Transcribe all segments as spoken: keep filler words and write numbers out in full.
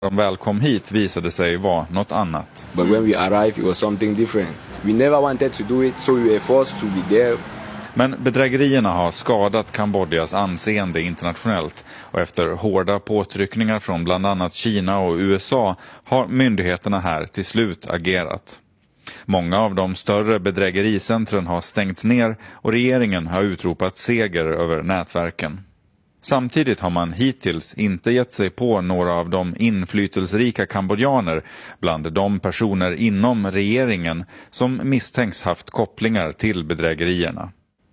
de väl kom hit visade sig vara något annat. But when we arrived it was something different. We never wanted to do it, so we were forced to be there. Men bedrägerierna har skadat Kambodjas anseende internationellt och efter hårda påtryckningar från bland annat Kina och U S A har myndigheterna här till slut agerat. Många av de större bedrägericentren har stängts ner och regeringen har utropat seger över nätverken. Samtidigt har man hittills inte gett sig på några av de inflytelserika kambodjaner bland de personer inom regeringen som misstänks haft kopplingar till bedrägerierna.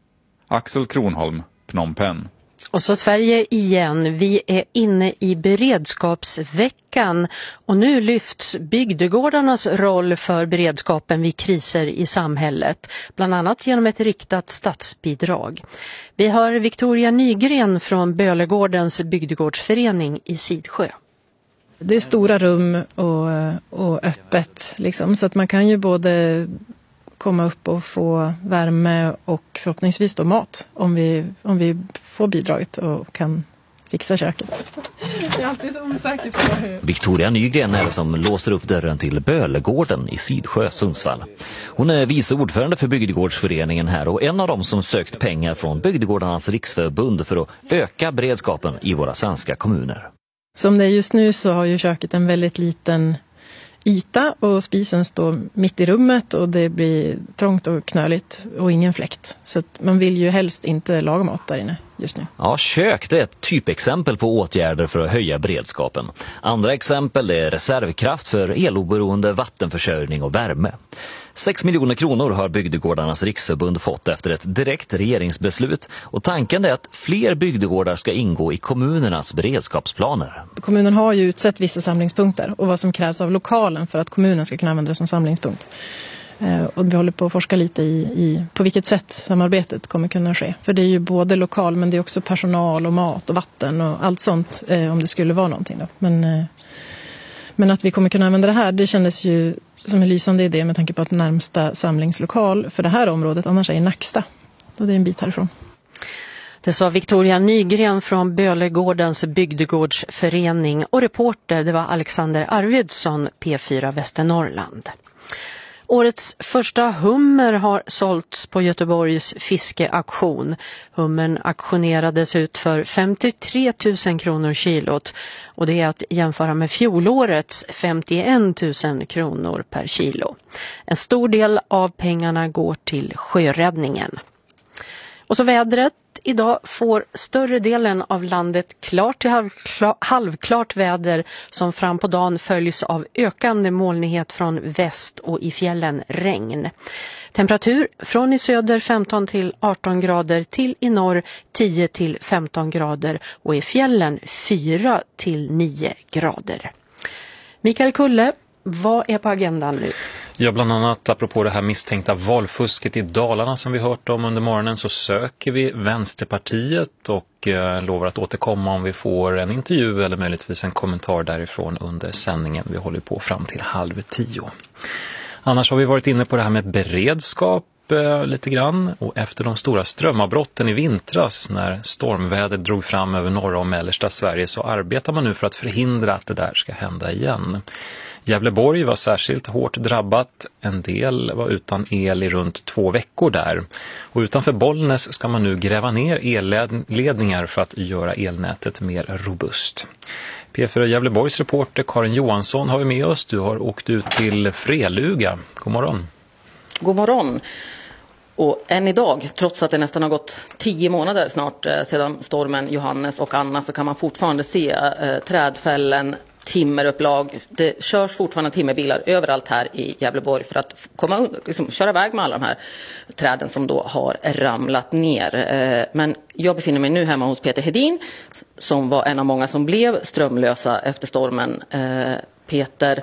Axel Kronholm, Phnom Penh. Och så Sverige igen. Vi är inne i beredskapsveckan och nu lyfts bygdegårdarnas roll för beredskapen vid kriser i samhället, bland annat genom ett riktat statsbidrag. Vi hör Victoria Nygren från Bölegårdens bygdegårdsförening i Sidsjö. Det är stora rum och, och öppet liksom, så att man kan ju både komma upp och få värme och förhoppningsvis då mat om vi, om vi får bidraget och kan fixa köket. Jag är alltid så osäker på hur. Victoria Nygren är det som låser upp dörren till Bölegården i Sidsjö, Sundsvall. Hon är vice ordförande för bygdegårdsföreningen här och en av dem som sökt pengar från Bygdegårdarnas riksförbund för att öka beredskapen i våra svenska kommuner. Som det är just nu så har ju köket en väldigt liten yta och spisen står mitt i rummet och det blir trångt och knöligt och ingen fläkt. Så att man vill ju helst inte laga mat där inne just nu. Ja, kök det är ett typexempel på åtgärder för att höja beredskapen. Andra exempel är reservkraft för eloberoende vattenförsörjning och värme. Sex miljoner kronor har Bygdegårdarnas riksförbund fått efter ett direkt regeringsbeslut och tanken är att fler bygdegårdar ska ingå i kommunernas beredskapsplaner. Kommunen har ju utsett vissa samlingspunkter och vad som krävs av lokalen för att kommunen ska kunna använda det som samlingspunkt. Och vi håller på att forska lite i, i på vilket sätt samarbetet kommer kunna ske. För det är ju både lokal men det är också personal och mat och vatten och allt sånt eh, om det skulle vara någonting då. Men, eh, men att vi kommer kunna använda det här, det kändes ju som en lysande idé med tanke på att närmsta samlingslokal för det här området annars är i Nacksta. Och det är en bit härifrån. Det sa Victoria Nygren från Bölegårdens bygdegårdsförening och reporter det var Alexander Arvidsson, P fyra Västernorrland. Årets första hummer har sålts på Göteborgs fiskeauktion. Hummern auktionerades ut för femtiotre tusen kronor kilot och det är att jämföra med fjolårets femtioen tusen kronor per kilo. En stor del av pengarna går till sjöräddningen. Och så vädret. Idag får större delen av landet klart till halvklart väder som fram på dagen följs av ökande molnighet från väst och i fjällen regn. Temperatur från i söder femton till arton grader till i norr tio till femton grader och i fjällen fyra till nio grader. Mikael Kulle, vad är på agendan nu? Ja, bland annat apropå det här misstänkta valfusket i Dalarna som vi hört om under morgonen så söker vi Vänsterpartiet och eh, lovar att återkomma om vi får en intervju eller möjligtvis en kommentar därifrån under sändningen. Vi håller på fram till halv tio. Annars har vi varit inne på det här med beredskap eh, lite grann och efter de stora strömavbrotten i vintras när stormväder drog fram över norra och mellersta Sverige så arbetar man nu för att förhindra att det där ska hända igen. Gävleborg var särskilt hårt drabbat. En del var utan el i runt två veckor där. Och utanför Bollnäs ska man nu gräva ner elledningar för att göra elnätet mer robust. P fyra Gävleborgs reporter Karin Johansson har vi med oss. Du har åkt ut till Freluga. God morgon. God morgon. Och än idag, trots att det nästan har gått tio månader snart eh, sedan stormen Johannes och Anna så kan man fortfarande se eh, trädfällen, timmerupplag. Det körs fortfarande timmerbilar överallt här i Gävleborg för att komma, liksom, köra iväg med alla de här träden som då har ramlat ner. Men jag befinner mig nu hemma hos Peter Hedin som var en av många som blev strömlösa efter stormen. Peter,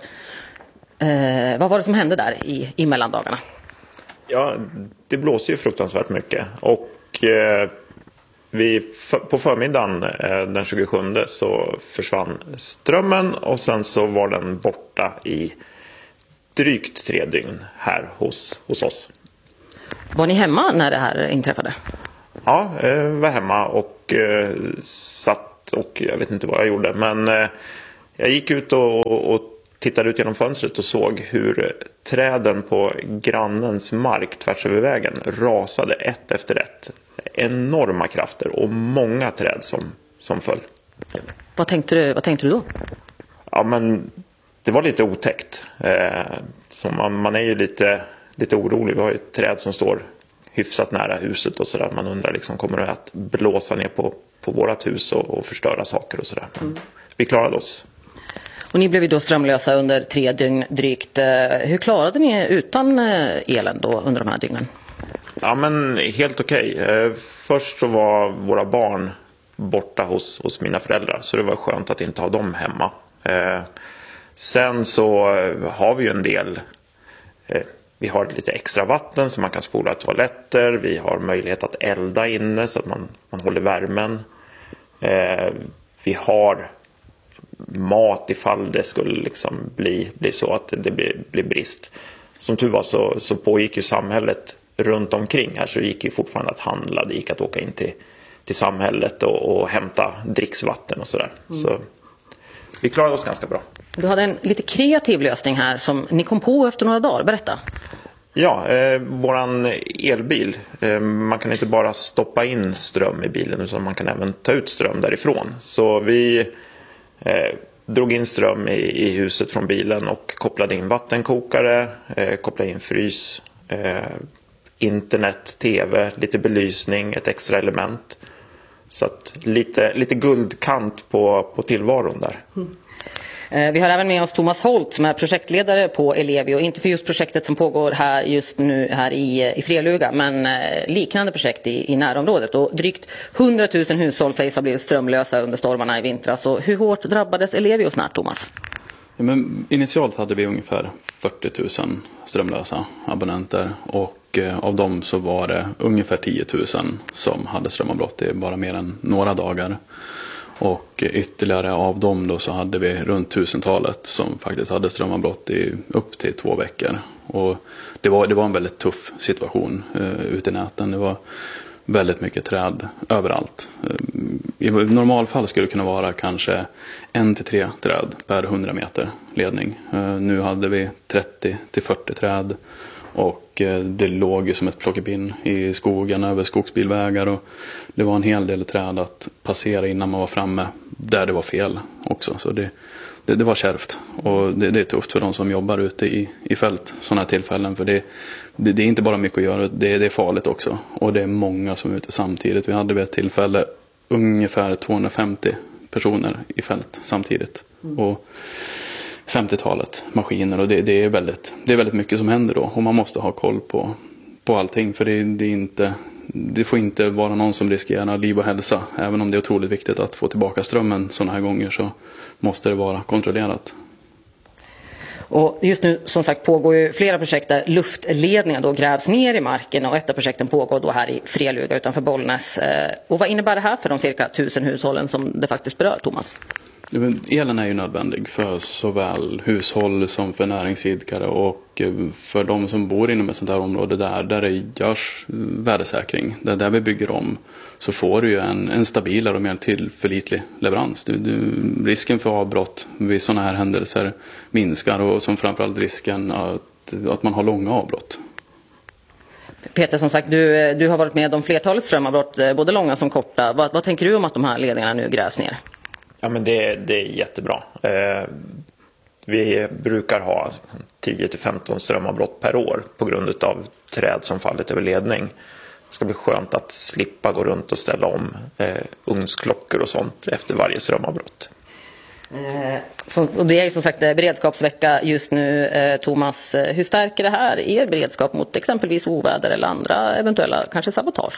vad var det som hände där i, i mellandagarna? Ja, det blåser ju fruktansvärt mycket och eh... Vi, på förmiddagen den tjugosjunde så försvann strömmen och sen så var den borta i drygt tre dygn här hos, hos oss. Var ni hemma när det här inträffade? Ja, jag var hemma och eh, satt och jag vet inte vad jag gjorde men eh, Jag gick ut och, och tittade ut genom fönstret och såg hur träden på grannens mark tvärs över vägen rasade ett efter ett. Enorma krafter och många träd som, som föll. Vad tänkte du, vad tänkte du då? Ja, men det var lite otäckt. Eh, så man, man är ju lite, lite orolig. Vi har ju ett träd som står hyfsat nära huset och sådär. Man undrar liksom, kommer det att blåsa ner på, på vårat hus och, och förstöra saker och sådär. Mm. Vi klarade oss. Och ni blev ju då strömlösa under tre dygn drygt. Hur klarade ni utan elen då under de här dygnen? Ja, men helt okej. Först så var våra barn borta hos, hos mina föräldrar. Så det var skönt att inte ha dem hemma. Sen så har vi ju en del... Vi har lite extra vatten så man kan spola toaletter. Vi har möjlighet att elda inne så att man, man håller värmen. Vi har... mat ifall det skulle liksom bli, bli så att det blir, blir brist. Som tur var så, så pågick ju samhället runt omkring här, så det gick ju fortfarande att handla, det gick att åka in till, till samhället och, och hämta dricksvatten och sådär. Mm. Så vi klarade oss ganska bra. Du hade en lite kreativ lösning här som ni kom på efter några dagar, berätta. Ja, eh, våran elbil, eh, man kan inte bara stoppa in ström i bilen utan man kan även ta ut ström därifrån. Så vi Eh, drog in ström i, i huset från bilen och kopplade in vattenkokare, eh, kopplade in frys, eh, internet, tv, lite belysning, ett extra element. Så att lite, lite guldkant på, på tillvaron där. Mm. Eh, vi har även med oss Thomas Holt som är projektledare på Ellevio, inte för just projektet som pågår här just nu här i, i Freluga, men eh, liknande projekt i, i närområdet. Och drygt hundratusen hushåll sägs ha blivit strömlösa under stormarna i vintras. Så hur hårt drabbades Ellevio snart, Thomas? Ja, men initialt hade vi ungefär fyrtio tusen strömlösa abonnenter och eh, av dem så var det ungefär tio tusen som hade strömavbrott i bara mer än några dagar. Och ytterligare av dem då så hade vi runt tusentalet som faktiskt hade strömavbrott i upp till två veckor. Och det var, det var en väldigt tuff situation uh, ute i näten. Det var väldigt mycket träd överallt. Uh, I normalfall skulle det kunna vara kanske en till tre träd per hundra meter ledning. Uh, nu hade vi trettio till fyrtio träd. Och det låg ju som ett plockepinn i skogen över skogsbilvägar och det var en hel del träd att passera innan man var framme där det var fel också. Så det, det, det var kärvt och det, det är tufft för de som jobbar ute i, i fält sådana här tillfällen. För det, det, det är inte bara mycket att göra, det, det är farligt också och det är många som är ute samtidigt. Vi hade vid ett tillfälle ungefär tvåhundrafemtio personer i fält samtidigt. Mm. Och femtiotalet maskiner och det, det, är väldigt, det är väldigt mycket som händer då och man måste ha koll på, på allting för det, det, är inte, det får inte vara någon som riskerar liv och hälsa. Även om det är otroligt viktigt att få tillbaka strömmen sådana här gånger så måste det vara kontrollerat. Och just nu som sagt pågår ju flera projekt där luftledningar då grävs ner i marken och ett av projekten pågår då här i Freluga utanför Bollnäs. Och vad innebär det här för de cirka tusen hushållen som det faktiskt berör, Thomas? Elen är ju nödvändig för såväl hushåll som för näringsidkare och för de som bor inom ett sånt här område där, där det görs värdesäkring, där, där vi bygger om så får du ju en, en stabilare och mer tillförlitlig leverans. Du, du, risken för avbrott vid sådana här händelser minskar och som framförallt risken att, att man har långa avbrott. Peter, som sagt, du, du har varit med om flertalet strömavbrott, både långa som korta. Vad, vad tänker du om att de här ledningarna nu grävs ner? Ja, men det, det är jättebra. Eh, vi brukar ha tio till femton strömavbrott per år på grund av träd som fallit över ledning. Det ska bli skönt att slippa gå runt och ställa om eh, ugnsklockor och sånt efter varje strömavbrott. Eh, så, och det är som sagt beredskapsvecka just nu. Eh, Thomas, hur stärker det här er beredskap mot exempelvis oväder eller andra eventuella kanske sabotage?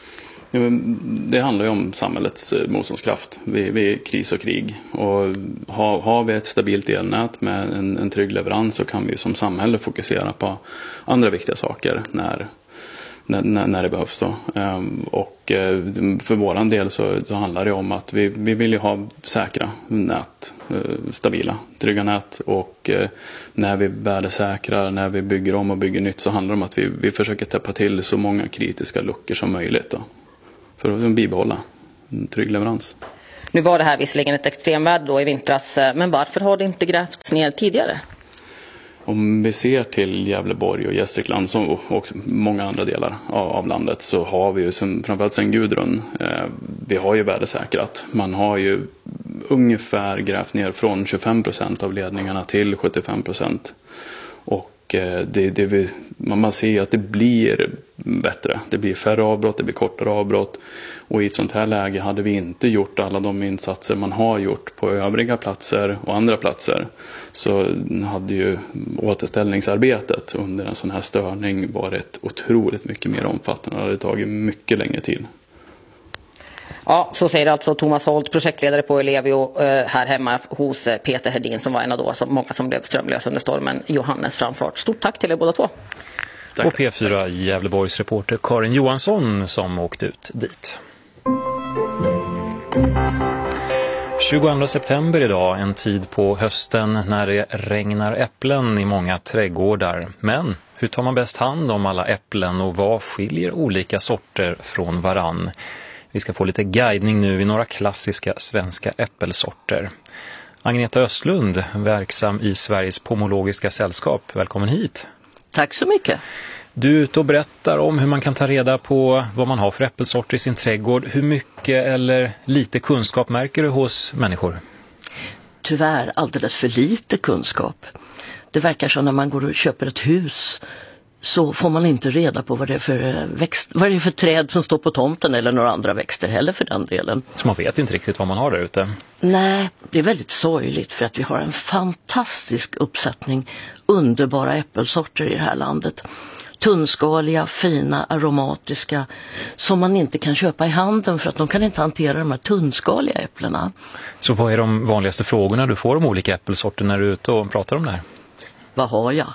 Det handlar ju om samhällets motståndskraft vid, vid kris och krig. Och har, har vi ett stabilt elnät med en, en trygg leverans så kan vi som samhälle fokusera på andra viktiga saker när, när, när det behövs. Då. Och för våran del så, så handlar det om att vi, vi vill ju ha säkra nät, stabila, trygga nät. Och när vi värdesäkrar, när vi bygger om och bygger nytt så handlar det om att vi, vi försöker täppa till så många kritiska luckor som möjligt då. För att bibehålla en trygg leverans. Nu var det här visserligen ett extremväder då i vintras, men varför har det inte grävts ner tidigare? Om vi ser till Gävleborg och Gästrikland som, och också många andra delar av, av landet, så har vi ju som, framförallt sen Gudrun, eh, vi har ju värdesäkrat. Man har ju ungefär grävt ner från tjugofem procent av ledningarna till sjuttiofem procent. Och eh, det, det vi, man ser ju att det blir bättre. Det blir färre avbrott, det blir kortare avbrott. Och i ett sånt här läge hade vi inte gjort alla de insatser man har gjort på övriga platser och andra platser, så hade ju återställningsarbetet under en sån här störning varit otroligt mycket mer omfattande. Det hade tagit mycket längre tid. Ja, så säger alltså Thomas Holt, projektledare på Ellevio här hemma hos Peter Hedin, som var en av då, som många som blev strömlösa under stormen Johannes framfart. Stort tack till er båda två. Tack. Och P fyra Gävleborgs reporter Karin Johansson som åkte ut dit. tjugoandra september idag, en tid på hösten när det regnar äpplen i många trädgårdar. Men hur tar man bäst hand om alla äpplen och vad skiljer olika sorter från varann? Vi ska få lite guidning nu i några klassiska svenska äppelsorter. Agneta Östlund, verksam i Sveriges pomologiska sällskap. Välkommen hit. Tack så mycket. Du är ute och berättar om hur man kan ta reda på vad man har för äppelsorter i sin trädgård. Hur mycket eller lite kunskap märker du hos människor? Tyvärr alldeles för lite kunskap. Det verkar som när man går och köper ett hus så får man inte reda på vad det är för växt, vad det är för träd som står på tomten eller några andra växter heller för den delen. Så man vet inte riktigt vad man har där ute? Nej, det är väldigt sorgligt för att vi har en fantastisk uppsättning underbara äppelsorter i det här landet. Tunnskaliga, fina, aromatiska som man inte kan köpa i handeln för att de kan inte hantera de här tunnskaliga äpplena. Så vad är de vanligaste frågorna du får om olika äppelsorter när du är ute och pratar om det här? Vad har jag?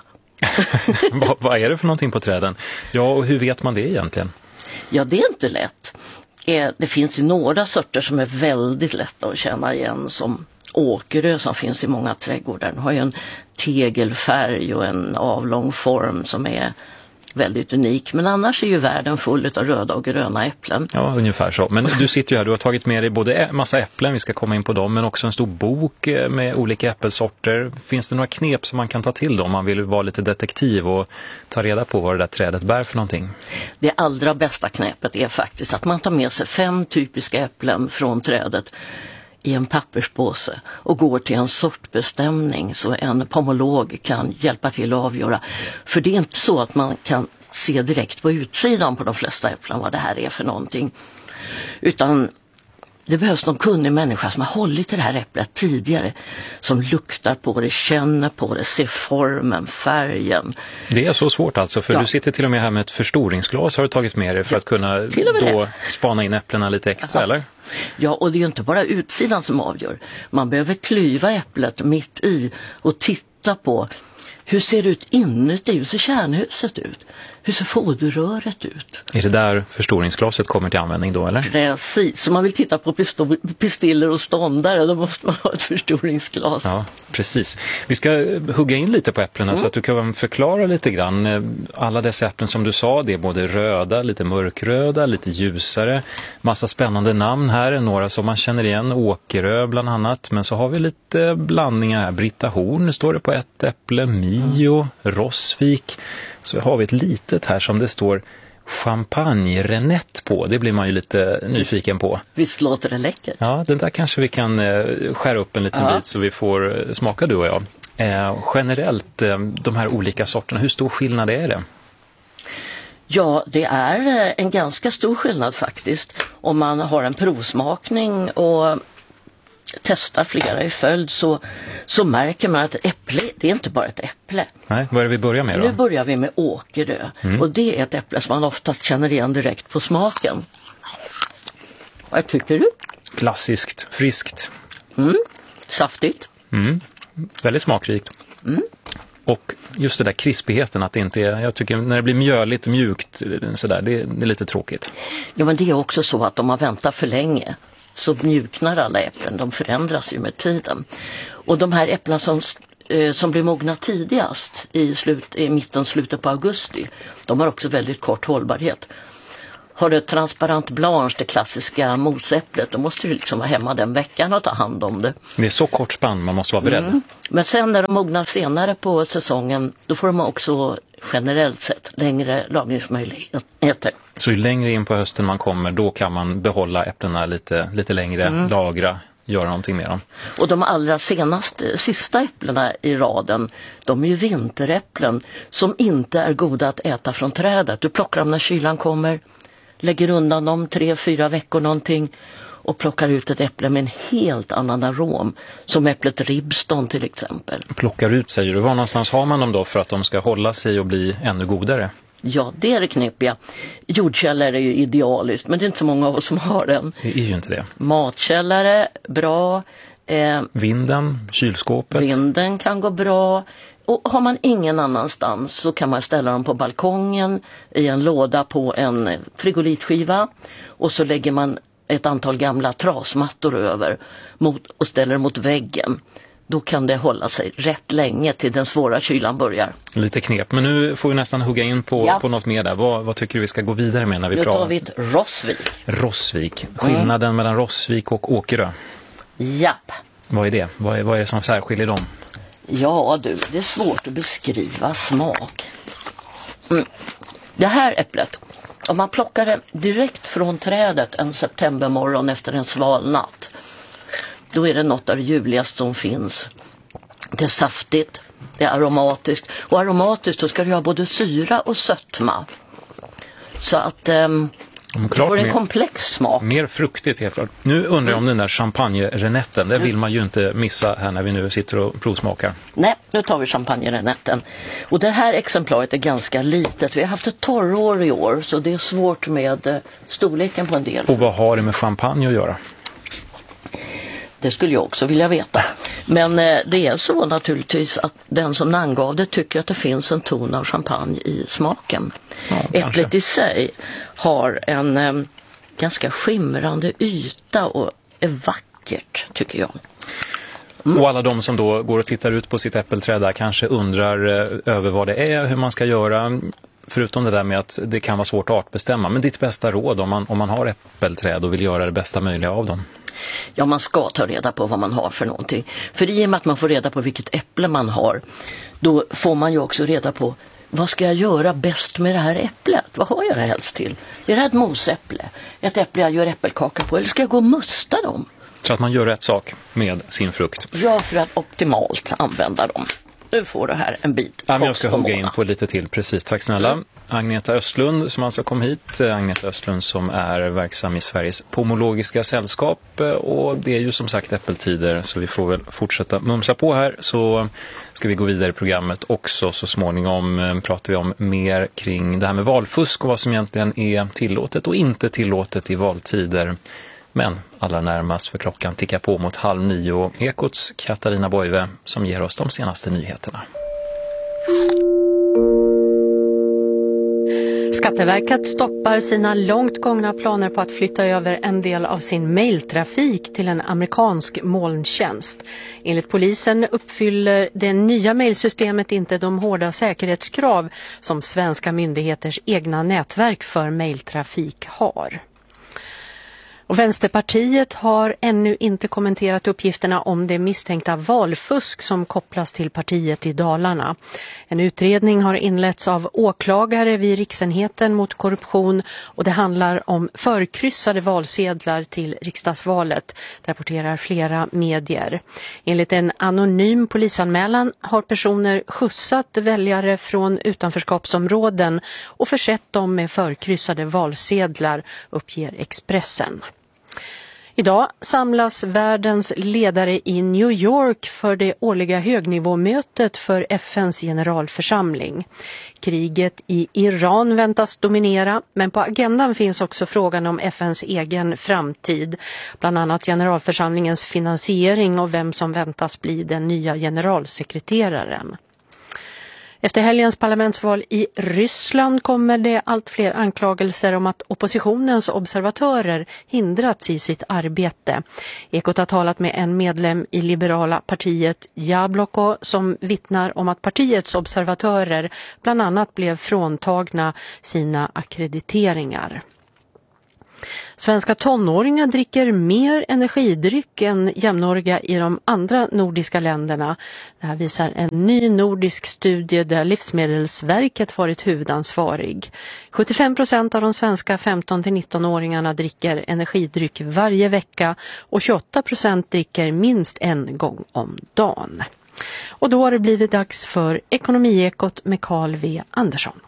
vad, vad är det för någonting på träden? Ja, och hur vet man det egentligen? Ja, det är inte lätt. Det finns ju några sorter som är väldigt lätta att känna igen, som åkerö som finns i många trädgårdar. Den har ju en tegelfärg och en avlång form som är väldigt unik. Men annars är ju världen full av röda och gröna äpplen. Ja, ungefär så. Men du sitter ju här, du har tagit med dig både en massa äpplen, vi ska komma in på dem, men också en stor bok med olika äppelsorter. Finns det några knep som man kan ta till då om man vill vara lite detektiv och ta reda på vad det där trädet bär för någonting? Det allra bästa knepet är faktiskt att man tar med sig fem typiska äpplen från trädet i en papperspåse och går till en sortbestämning så en pomolog kan hjälpa till att avgöra. För det är inte så att man kan se direkt på utsidan på de flesta äpplen vad det här är för någonting. Utan det behövs någon kunnig människa som har hållit i det här äpplet tidigare, som luktar på det, känner på det, ser formen, färgen. Det är så svårt alltså, för ja. Du sitter till och med här med ett förstoringsglas har du tagit med dig för ja, att kunna då spana in äpplena lite extra, eller? Ja, och det är ju inte bara utsidan som avgör. Man behöver klyva äpplet mitt i och titta på hur ser det ut inuti, hur ser kärnhuset ut? Hur ser foderröret ut? Är det där förstoringsglaset kommer till användning då, eller? Precis, så man vill titta på pistol- pistiller och ståndare, då måste man ha ett förstoringsglas. Ja, precis. Vi ska hugga in lite på äpplena mm. så att du kan förklara lite grann. Alla dessa äpplen som du sa, det är både röda, lite mörkröda, lite ljusare. Massa spännande namn här, några som man känner igen, Åkerö bland annat. Men så har vi lite blandningar här. Britta Horn står det på ett äpple, Mio, Rossvik. Så har vi ett litet här som det står Champagne Renette på. Det blir man ju lite nyfiken på. Visst låter det läckert. Ja, den där kanske vi kan eh, skära upp en liten ja. bit så vi får smaka du och jag. Eh, generellt, eh, de här olika sorterna, hur stor skillnad är det? Ja, det är en ganska stor skillnad faktiskt. Om man har en provsmakning och testar flera i följd så, så märker man att äpple, det är inte bara ett äpple. Nej, vad är det vi börjar med då? Nu börjar vi med Åkerö. Mm. Och det är ett äpple som man oftast känner igen direkt på smaken. Vad tycker du? Klassiskt, friskt. Mm. Saftigt. Mm. Väldigt smakrikt. Mm. Och just det där krispigheten, att det inte är, jag tycker när det blir mjöligt och mjukt sådär, det, det är lite tråkigt. Ja, men det är också så att om man väntar för länge så mjuknar alla äpplen, de förändras ju med tiden. Och de här äpplena som, eh, som blir mogna tidigast i, slut, i mitten, slutet på augusti, de har också väldigt kort hållbarhet. Har du ett transparent blanche, det klassiska mosäpplet, då måste du liksom vara hemma den veckan och ta hand om det. Det är så kort spann, man måste vara beredd. Mm. Men sen när de mognar senare på säsongen, då får de också generellt sett längre lagringsmöjligheter. Så ju längre in på hösten man kommer, då kan man behålla äpplena lite, lite längre, mm. lagra, göra någonting med dem. Och de allra senaste, sista äpplena i raden, de är ju vinteräpplen som inte är goda att äta från trädet. Du plockar dem när kylan kommer, lägger undan dem tre, fyra veckor någonting och plockar ut ett äpple med en helt annan arom, som äpplet Ribston till exempel. Plockar ut, säger du. Var någonstans har man dem då för att de ska hålla sig och bli ännu godare? Ja, det är det knepiga. Jordkällare är ju idealiskt, men det är inte så många av oss som har den. Det är ju inte det. Matkällare, bra. Eh, Vinden, kylskåpet. Vinden kan gå bra. Och har man ingen annanstans så kan man ställa dem på balkongen i en låda på en frigolitskiva. Och så lägger man ett antal gamla trasmattor över mot, och ställer mot väggen. Då kan det hålla sig rätt länge till den svåra kylan börjar. Lite knep, men nu får vi nästan hugga in på, ja. på något mer där. Vad, vad tycker du vi ska gå vidare med när vi nu pratar? Nu tar vi ett Rossvik. Rossvik. Skillnaden mm. mellan Rossvik och Åkerö. Japp. Vad är det? Vad är, vad är det som särskiljer dem? Ja du, det är svårt att beskriva smak. Mm. Det här äpplet, om man plockar det direkt från trädet en septembermorgon efter en svalnatt, då är det något av det ljuvligaste som finns. Det är saftigt, det är aromatiskt. Och aromatiskt, då ska du ha både syra och sötma. Så att um, du får en mer, komplex smak. Mer fruktigt helt klart. Nu undrar jag om den där champagne-renetten. Det vill man ju inte missa här när vi nu sitter och provsmakar. Nej, nu tar vi champagne-renetten. Och det här exemplaret är ganska litet. Vi har haft ett torrår i år, så det är svårt med storleken på en del. Och vad har det med champagne att göra? Det skulle jag också vilja veta. Men eh, det är så naturligtvis att den som namngav det tycker att det finns en ton av champagne i smaken. Ja, äpplet kanske i sig har en eh, ganska skimrande yta och är vackert, tycker jag. Mm. Och alla de som då går och tittar ut på sitt äppelträd där kanske undrar eh, över vad det är, hur man ska göra. Förutom det där med att det kan vara svårt att artbestämma. Men ditt bästa råd om man, om man har äppelträd och vill göra det bästa möjliga av dem? Ja, man ska ta reda på vad man har för någonting. För i och med att man får reda på vilket äpple man har, då får man ju också reda på vad ska jag göra bäst med det här äpplet? Vad har jag det helst till? Är det ett mosäpple? Ett äpple jag gör äppelkaka på? Eller ska jag gå och musta dem? Så att man gör rätt sak med sin frukt. Ja, för att optimalt använda dem. Nu får du här en bit. Ja, men jag ska hugga in på lite till. Precis, tack snälla. Mm. Agneta Östlund som alltså kom hit. Agneta Östlund som är verksam i Sveriges pomologiska sällskap. Och det är ju som sagt äppeltider, så vi får väl fortsätta mumsa på här. Så ska vi gå vidare i programmet också. Så småningom pratar vi om mer kring det här med valfusk och vad som egentligen är tillåtet och inte tillåtet i valtider. Men allra närmast, för klockan tickar på mot halv nio. Ekots Katarina Boive som ger oss de senaste nyheterna. Skatteverket stoppar sina långt gångna planer på att flytta över en del av sin mejltrafik till en amerikansk molntjänst. Enligt polisen uppfyller det nya mejlsystemet inte de hårda säkerhetskrav som svenska myndigheters egna nätverk för mejltrafik har. Och Vänsterpartiet har ännu inte kommenterat uppgifterna om det misstänkta valfusk som kopplas till partiet i Dalarna. En utredning har inletts av åklagare vid Riksenheten mot korruption och det handlar om förkryssade valsedlar till riksdagsvalet, rapporterar flera medier. Enligt en anonym polisanmälan har personer skjutsat väljare från utanförskapsområden och försett dem med förkryssade valsedlar, uppger Expressen. Idag samlas världens ledare i New York för det årliga högnivåmötet för F N:s generalförsamling. Kriget i Iran väntas dominera, men på agendan finns också frågan om F N:s egen framtid. Bland annat generalförsamlingens finansiering och vem som väntas bli den nya generalsekreteraren. Efter helgens parlamentsval i Ryssland kommer det allt fler anklagelser om att oppositionens observatörer hindrats i sitt arbete. Ekot har talat med en medlem i liberala partiet Jabloko som vittnar om att partiets observatörer bland annat blev fråntagna sina akkrediteringar. Svenska tonåringar dricker mer energidryck än jämnåriga i de andra nordiska länderna. Det här visar en ny nordisk studie där Livsmedelsverket varit huvudansvarig. sjuttiofem procent av de svenska femton till nitton-åringarna dricker energidryck varje vecka och tjugoåtta procent dricker minst en gång om dagen. Och då har det blivit dags för Ekonomiekot med Carl V. Andersson.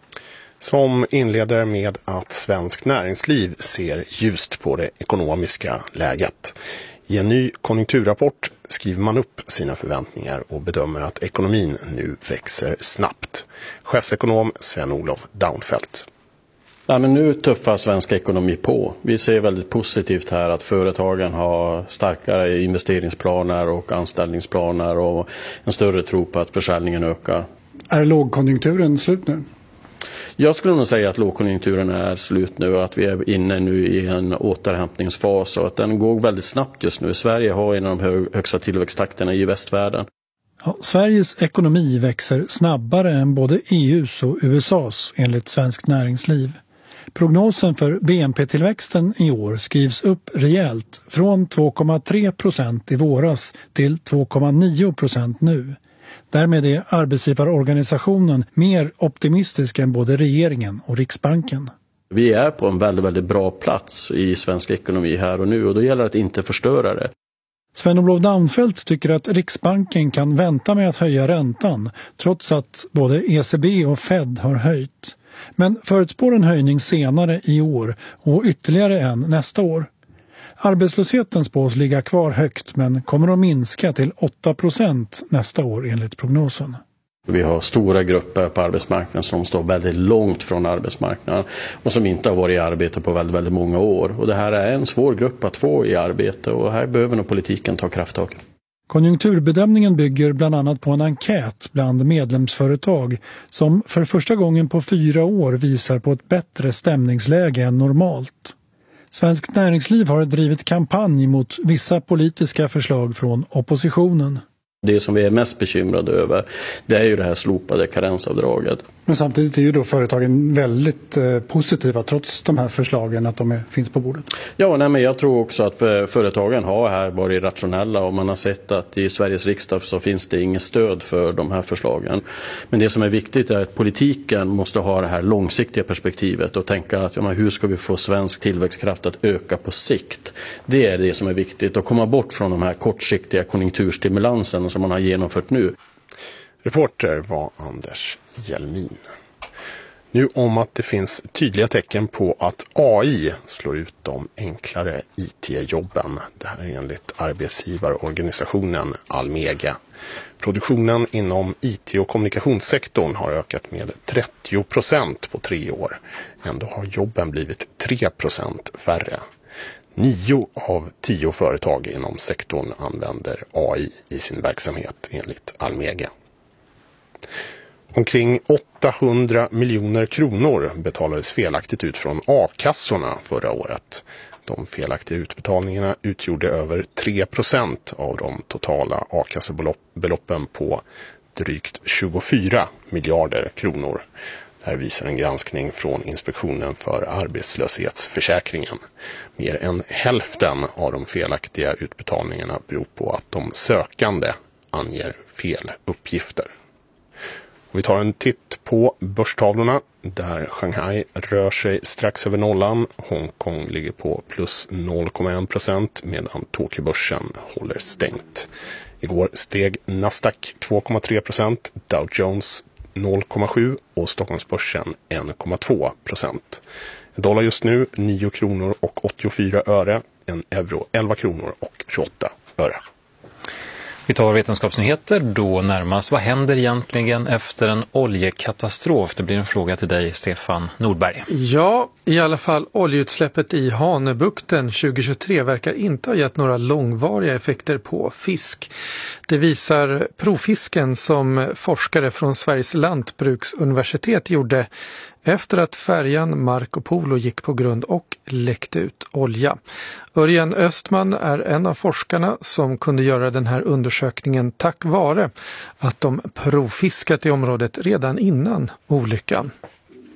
Som inleder med att svensk näringsliv ser ljust på det ekonomiska läget. I en ny konjunkturrapport skriver man upp sina förväntningar och bedömer att ekonomin nu växer snabbt. Chefsekonom Sven-Olof Daunfeldt. Ja, men nu tuffar svenska ekonomi på. Vi ser väldigt positivt här att företagen har starkare investeringsplaner och anställningsplaner och en större tro på att försäljningen ökar. Är lågkonjunkturen slut nu? Jag skulle nog säga att lågkonjunkturen är slut nu och att vi är inne nu i en återhämtningsfas och att den går väldigt snabbt just nu. Sverige har en av de högsta tillväxttakterna i västvärlden. Ja, Sveriges ekonomi växer snabbare än både E U:s och U S A:s enligt Svenskt Näringsliv. Prognosen för B N P-tillväxten i år skrivs upp rejält från två komma tre procent i våras till två komma nio procent nu. Därmed är arbetsgivarorganisationen mer optimistisk än både regeringen och Riksbanken. Vi är på en väldigt, väldigt bra plats i svensk ekonomi här och nu och då gäller det att inte förstöra det. Sven-Olof Daunfeldt tycker att Riksbanken kan vänta med att höja räntan trots att både E C B och Fed har höjt. Men förutspår en höjning senare i år och ytterligare en nästa år. Arbetslösheten spås ligga kvar högt men kommer att minska till åtta procent nästa år enligt prognosen. Vi har stora grupper på arbetsmarknaden som står väldigt långt från arbetsmarknaden och som inte har varit i arbete på väldigt, väldigt många år. Och det här är en svår grupp att få i arbete och här behöver nog politiken ta krafttag. Konjunkturbedömningen bygger bland annat på en enkät bland medlemsföretag som för första gången på fyra år visar på ett bättre stämningsläge än normalt. Svenskt Näringsliv har drivit kampanj mot vissa politiska förslag från oppositionen. Det som vi är mest bekymrade över, det är ju det här slopade karensavdraget. Men samtidigt är ju då företagen väldigt eh, positiva trots de här förslagen att de är, finns på bordet. Ja, nej, men jag tror också att för, företagen har här varit rationella och man har sett att i Sveriges riksdag så finns det inget stöd för de här förslagen. Men det som är viktigt är att politiken måste ha det här långsiktiga perspektivet och tänka att ja, men hur ska vi få svensk tillväxtkraft att öka på sikt? Det är det som är viktigt och komma bort från de här kortsiktiga konjunkturstimulanserna som man har genomfört nu. Reporter var Anders Hjelmin. Nu om att det finns tydliga tecken på att A I slår ut de enklare I T-jobben. Det här är enligt arbetsgivarorganisationen Almega. Produktionen inom I T- och kommunikationssektorn har ökat med trettio procent på tre år. Ändå har jobben blivit tre procent färre. Nio av tio företag inom sektorn använder A I i sin verksamhet enligt Almega. Omkring åttahundra miljoner kronor betalades felaktigt ut från A-kassorna förra året. De felaktiga utbetalningarna utgjorde över tre procent av de totala A-kassebeloppen på drygt tjugofyra miljarder kronor. Det här visar en granskning från Inspektionen för arbetslöshetsförsäkringen. Mer än hälften av de felaktiga utbetalningarna beror på att de sökande anger fel uppgifter. Och vi tar en titt på börstavlorna där Shanghai rör sig strax över nollan. Hongkong ligger på plus noll komma en procent medan Tokyobörsen håller stängt. Igår steg Nasdaq två komma tre procent, Dow Jones noll komma sju och Stockholmsbörsen en komma två procent. En dollar just nu nio kronor och åttiofyra öre, en euro elva kronor och tjugoåtta öre. Vi tar vetenskapsnyheter då närmast. Vad händer egentligen efter en oljekatastrof? Det blir en fråga till dig, Stefan Nordberg. Ja, i alla fall oljeutsläppet i Hanöbukten tjugohundratjugotre verkar inte ha gett några långvariga effekter på fisk. Det visar provfisken som forskare från Sveriges lantbruksuniversitet gjorde efter att färjan Marco Polo gick på grund och läckte ut olja. Örjan Östman är en av forskarna som kunde göra den här undersökningen tack vare att de provfiskat i området redan innan olyckan.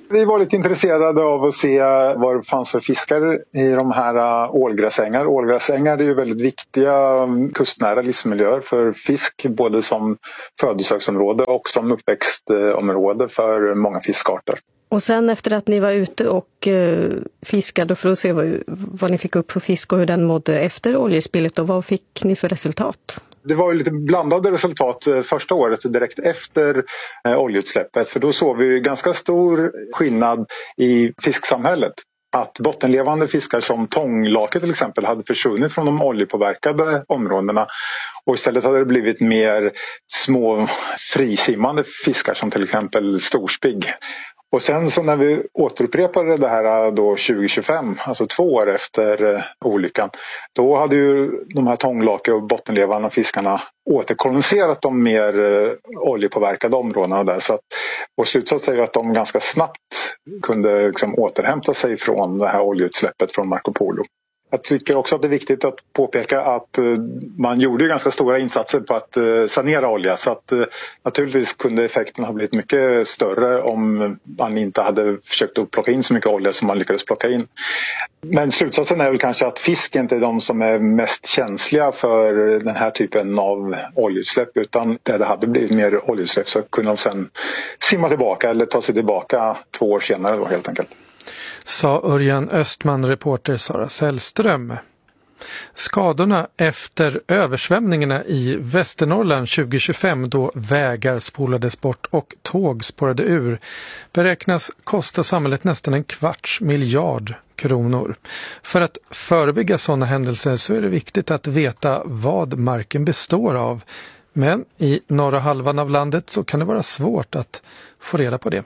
Vi var lite intresserade av att se vad det fanns för fiskar i de här ålgräsängar. Ålgräsängar är ju väldigt viktiga kustnära livsmiljöer för fisk, både som födosöksområde och som uppväxtområde för många fiskarter. Och sen efter att ni var ute och eh, fiskade för att se vad, vad ni fick upp för fisk och hur den mådde efter oljespillet, och vad fick ni för resultat? Det var ju lite blandade resultat första året direkt efter eh, oljeutsläppet, för då såg vi ganska stor skillnad i fisksamhället. Att bottenlevande fiskar som tånglake till exempel hade försvunnit från de oljepåverkade områdena, och istället hade det blivit mer små frisimmande fiskar som till exempel storspigg. Och sen så när vi återupprepade det här då tjugo tjugofem, alltså två år efter eh, olyckan, då hade ju de här tånglake och bottenlevande fiskarna återkoloniserat de mer eh, oljepåverkade områdena där. Så att, och slutsats är ju att de ganska snabbt kunde liksom återhämta sig från det här oljeutsläppet från Marco Polo. Jag tycker också att det är viktigt att påpeka att man gjorde ganska stora insatser på att sanera olja, så att naturligtvis kunde effekten ha blivit mycket större om man inte hade försökt att plocka in så mycket olja som man lyckades plocka in. Men slutsatsen är väl kanske att fisk inte är de som är mest känsliga för den här typen av oljeutsläpp, utan där det hade blivit mer oljeutsläpp så kunde de sedan simma tillbaka eller ta sig tillbaka två år senare då, helt enkelt. Sa Örjan Östman, reporter Sara Sällström. Skadorna efter översvämningarna i Västernorrland tjugo tjugofem, då vägar spolades bort och tåg spårade ur, beräknas kosta samhället nästan en kvarts miljard kronor. För att förebygga sådana händelser så är det viktigt att veta vad marken består av. Men i norra halvan av landet så kan det vara svårt att få reda på det.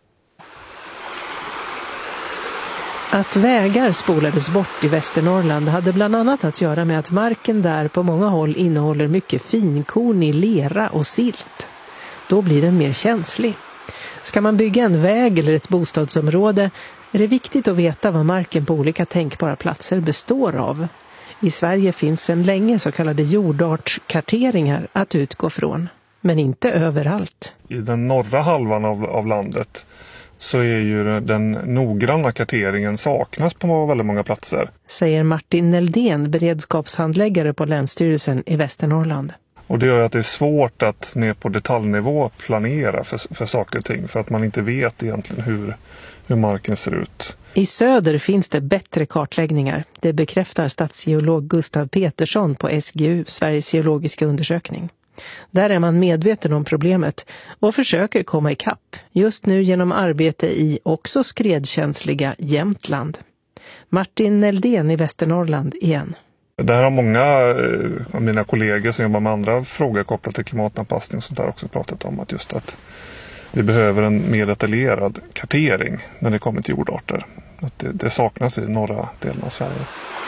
Att vägar spolades bort i Västernorrland hade bland annat att göra med att marken där på många håll innehåller mycket finkornig lera och silt. Då blir den mer känslig. Ska man bygga en väg eller ett bostadsområde är det viktigt att veta vad marken på olika tänkbara platser består av. I Sverige finns sedan länge så kallade jordartskarteringar att utgå från, men inte överallt. I den norra halvan av, av landet så är ju den noggranna karteringen saknas på väldigt många platser. Säger Martin Neldén, beredskapshandläggare på Länsstyrelsen i Västernorrland. Och det gör att det är svårt att ner på detaljnivå planera för, för saker och ting, för att man inte vet egentligen hur, hur marken ser ut. I söder finns det bättre kartläggningar. Det bekräftar statsgeolog Gustav Petersson på S G U, Sveriges geologiska undersökning. Där är man medveten om problemet och försöker komma ikapp, just nu genom arbete i också skredkänsliga Jämtland. Martin Neldén i Västernorrland igen. Det här har många av mina kollegor som jobbar med andra frågor kopplat till klimatanpassning och sånt där också pratat om, att just att vi behöver en mer detaljerad kartering när det kommer till jordarter. Att det, det saknas i norra delen av Sverige.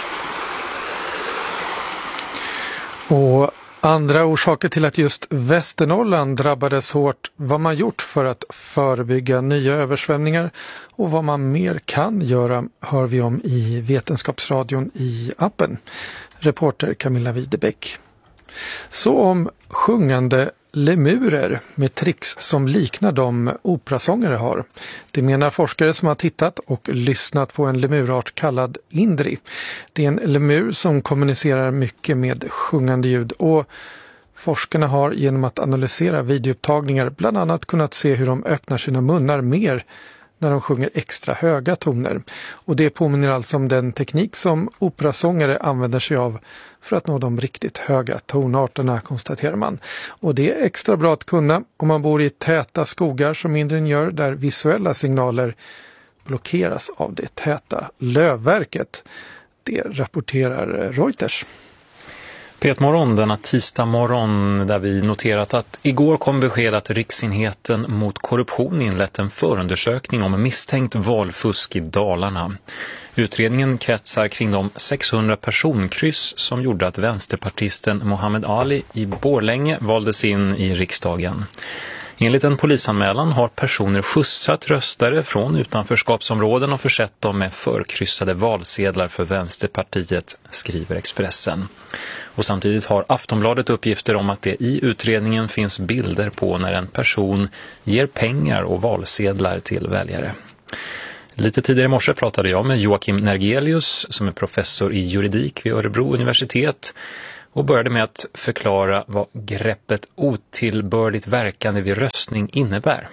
Och andra orsaker till att just Västernorrland drabbades hårt, vad man gjort för att förebygga nya översvämningar och vad man mer kan göra hör vi om i Vetenskapsradion i appen. Reporter Camilla Widebäck. Så om sjungande lemurer med tricks som liknar de operasångare har. Det menar forskare som har tittat och lyssnat på en lemurart kallad Indri. Det är en lemur som kommunicerar mycket med sjungande ljud, och forskarna har genom att analysera videoupptagningar bland annat kunnat se hur de öppnar sina munnar mer när de sjunger extra höga toner. Och det påminner alltså om den teknik som operasångare använder sig av för att nå de riktigt höga tonarterna, konstaterar man. Och det är extra bra att kunna om man bor i täta skogar som Indien gör, där visuella signaler blockeras av det täta lövverket. Det rapporterar Reuters. Petmorgon denna tisdag morgon, där vi noterat att igår kom besked att Riksenheten mot korruption inlett en förundersökning om misstänkt valfusk i Dalarna. Utredningen kretsar kring de sexhundra personkryss som gjorde att vänsterpartisten Mohammed Ali i Borlänge valdes in i riksdagen. Enligt en polisanmälan har personer skjutsat röstare från utanförskapsområden och försett dem med förkryssade valsedlar för Vänsterpartiet, skriver Expressen. Och samtidigt har Aftonbladet uppgifter om att det i utredningen finns bilder på när en person ger pengar och valsedlar till väljare. Lite tidigare i morse pratade jag med Joakim Nergelius som är professor i juridik vid Örebro universitet och började med att förklara vad greppet otillbörligt verkande vid röstning innebär.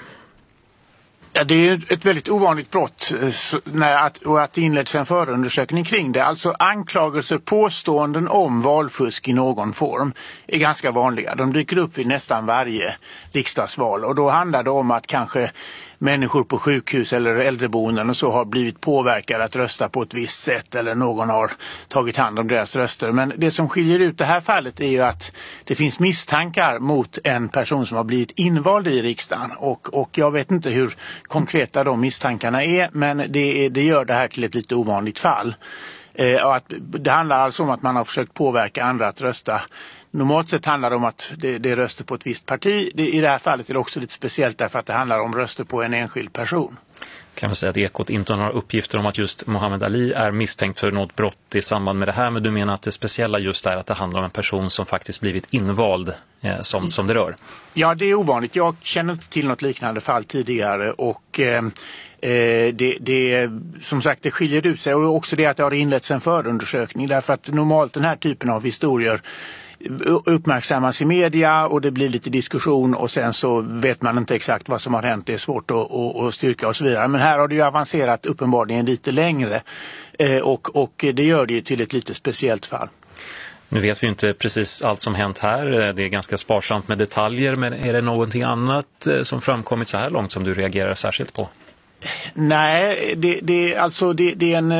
Ja, det är ett väldigt ovanligt brott när att, och att det inleds en förundersökning kring det. Alltså anklagelser, påståenden om valfusk i någon form är ganska vanliga. De dyker upp vid nästan varje riksdagsval och då handlar det om att kanske människor på sjukhus eller äldreboenden och så har blivit påverkade att rösta på ett visst sätt eller någon har tagit hand om deras röster. Men det som skiljer ut det här fallet är ju att det finns misstankar mot en person som har blivit invald i riksdagen och, och jag vet inte hur konkreta de misstankarna är, men det, det gör det här till ett lite ovanligt fall. Eh, att det handlar alltså om att man har försökt påverka andra att rösta. Normalt sett handlar det om att det, det är röster på ett visst parti. Det, I det här fallet är det också lite speciellt därför att det handlar om röster på en enskild person. Kan man säga att Ekot inte har några uppgifter om att just Muhammad Ali är misstänkt för något brott i samband med det här, men du menar att det speciella just är att det handlar om en person som faktiskt blivit invald eh, som, som det rör? Ja, det är ovanligt. Jag känner inte till något liknande fall tidigare och eh, det, det, som sagt, det skiljer ut sig och också det att det har inletts en förundersökning därför att normalt den här typen av historier uppmärksammas i media och det blir lite diskussion och sen så vet man inte exakt vad som har hänt, det är svårt att, att, att styrka och så vidare. Men här har det ju avancerat uppenbarligen lite längre eh, och, och det gör det ju till ett lite speciellt fall. Nu vet vi inte precis allt som hänt här, det är ganska sparsamt med detaljer, men är det någonting annat som framkommit så här långt som du reagerar särskilt på? Nej, det, det, alltså det, det är en,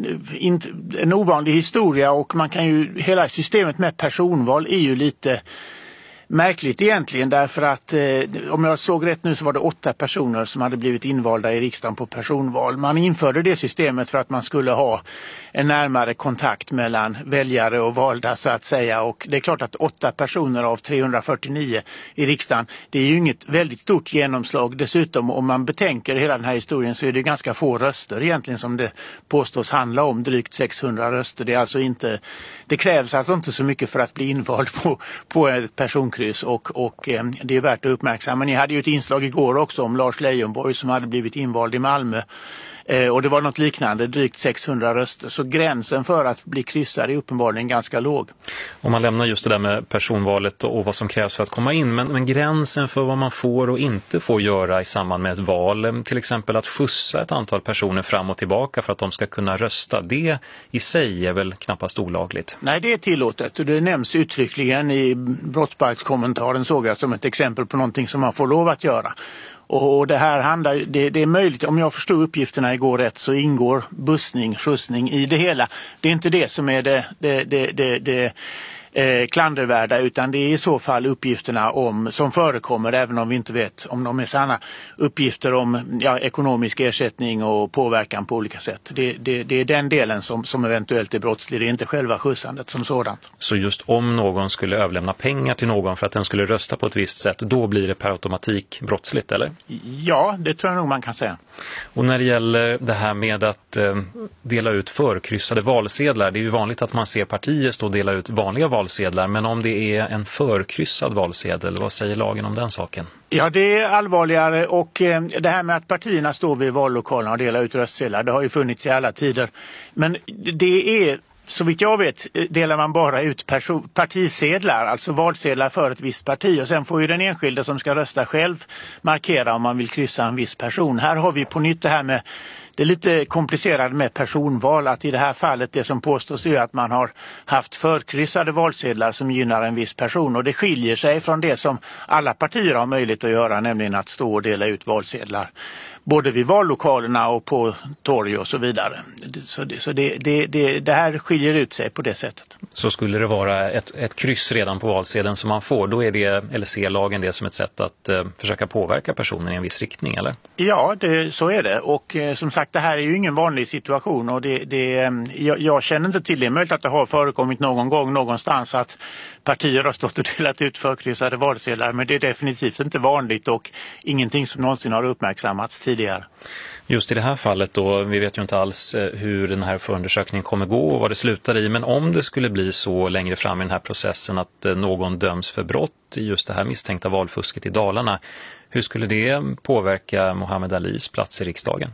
en, en ovanlig historia och man kan ju, hela systemet med personval är ju lite märkligt egentligen därför att eh, om jag såg rätt nu så var det åtta personer som hade blivit invalda i riksdagen på personval. Man införde det systemet för att man skulle ha en närmare kontakt mellan väljare och valda så att säga och det är klart att åtta personer av trehundrafyrtionio i riksdagen det är ju inget väldigt stort genomslag. Dessutom om man betänker hela den här historien så är det ganska få röster egentligen som det påstås handla om, drygt sexhundra röster. Det är alltså inte, det krävs alltså inte så mycket för att bli invald på, på ett personkryss. Och, och eh, det är värt att uppmärksamma. Ni hade ju ett inslag igår också om Lars Leijonborg som hade blivit invald i Malmö. Eh, och det var något liknande, drygt sexhundra röster. Så gränsen för att bli kryssad är uppenbarligen ganska låg. Om man lämnar just det där med personvalet och, och vad som krävs för att komma in. Men, men gränsen för vad man får och inte får göra i samband med ett val. Till exempel att skjutsa ett antal personer fram och tillbaka för att de ska kunna rösta. Det i sig är väl knappast olagligt? Nej, det är tillåtet. Och det nämns uttryckligen i brottsbalkskommentaren såg jag som ett exempel på någonting som man får lov att göra. Och det här handlar, det, det är möjligt, om jag förstod uppgifterna igår rätt så ingår bussning, skjutsning i det hela. Det är inte det som är det, det, det, det, det eh, klandervärda utan det är i så fall uppgifterna om, som förekommer även om vi inte vet om de är sanna, uppgifter om ja, ekonomisk ersättning och påverkan på olika sätt. Det, det, det är den delen som, som eventuellt är brottslig, det är inte själva skjutsandet som sådant. Så just om någon skulle överlämna pengar till någon för att den skulle rösta på ett visst sätt, då blir det per automatik brottsligt, eller? Ja, det tror jag nog man kan säga. Och när det gäller det här med att eh, dela ut förkryssade valsedlar, det är ju vanligt att man ser partier stå och dela ut vanliga valsedlar, men om det är en förkryssad valsedel, vad säger lagen om den saken? Ja, det är allvarligare och eh, det här med att partierna står vid vallokalerna och delar ut röstsedlar, det har ju funnits i alla tider. Men det är, så vitt jag vet, delar man bara ut perso- partisedlar, alltså valsedlar för ett visst parti och sen får ju den enskilde som ska rösta själv markera om man vill kryssa en viss person. Här har vi på nytt det här med det är lite komplicerat med personval, att i det här fallet det som påstås är att man har haft förkryssade valsedlar som gynnar en viss person och det skiljer sig från det som alla partier har möjlighet att göra, nämligen att stå och dela ut valsedlar både vid vallokalerna och på torg och så vidare. Så, det, så det, det, det, det här skiljer ut sig på det sättet. Så skulle det vara ett, ett kryss redan på valsedeln som man får, då är det, eller ser lagen det som ett sätt att eh, försöka påverka personen i en viss riktning, eller? Ja, det, så är det. Och eh, som sagt, det här är ju ingen vanlig situation och det, det, jag, jag känner inte till det. Möjligt att det har förekommit någon gång någonstans att partier har stått och delat ut förkryssade valsedlar, men det är definitivt inte vanligt och ingenting som någonsin har uppmärksammats tidigare. Just i det här fallet då, vi vet ju inte alls hur den här förundersökningen kommer gå och vad det slutar i, men om det skulle bli så längre fram i den här processen att någon döms för brott i just det här misstänkta valfusket i Dalarna, hur skulle det påverka Muhammad Alis plats i riksdagen?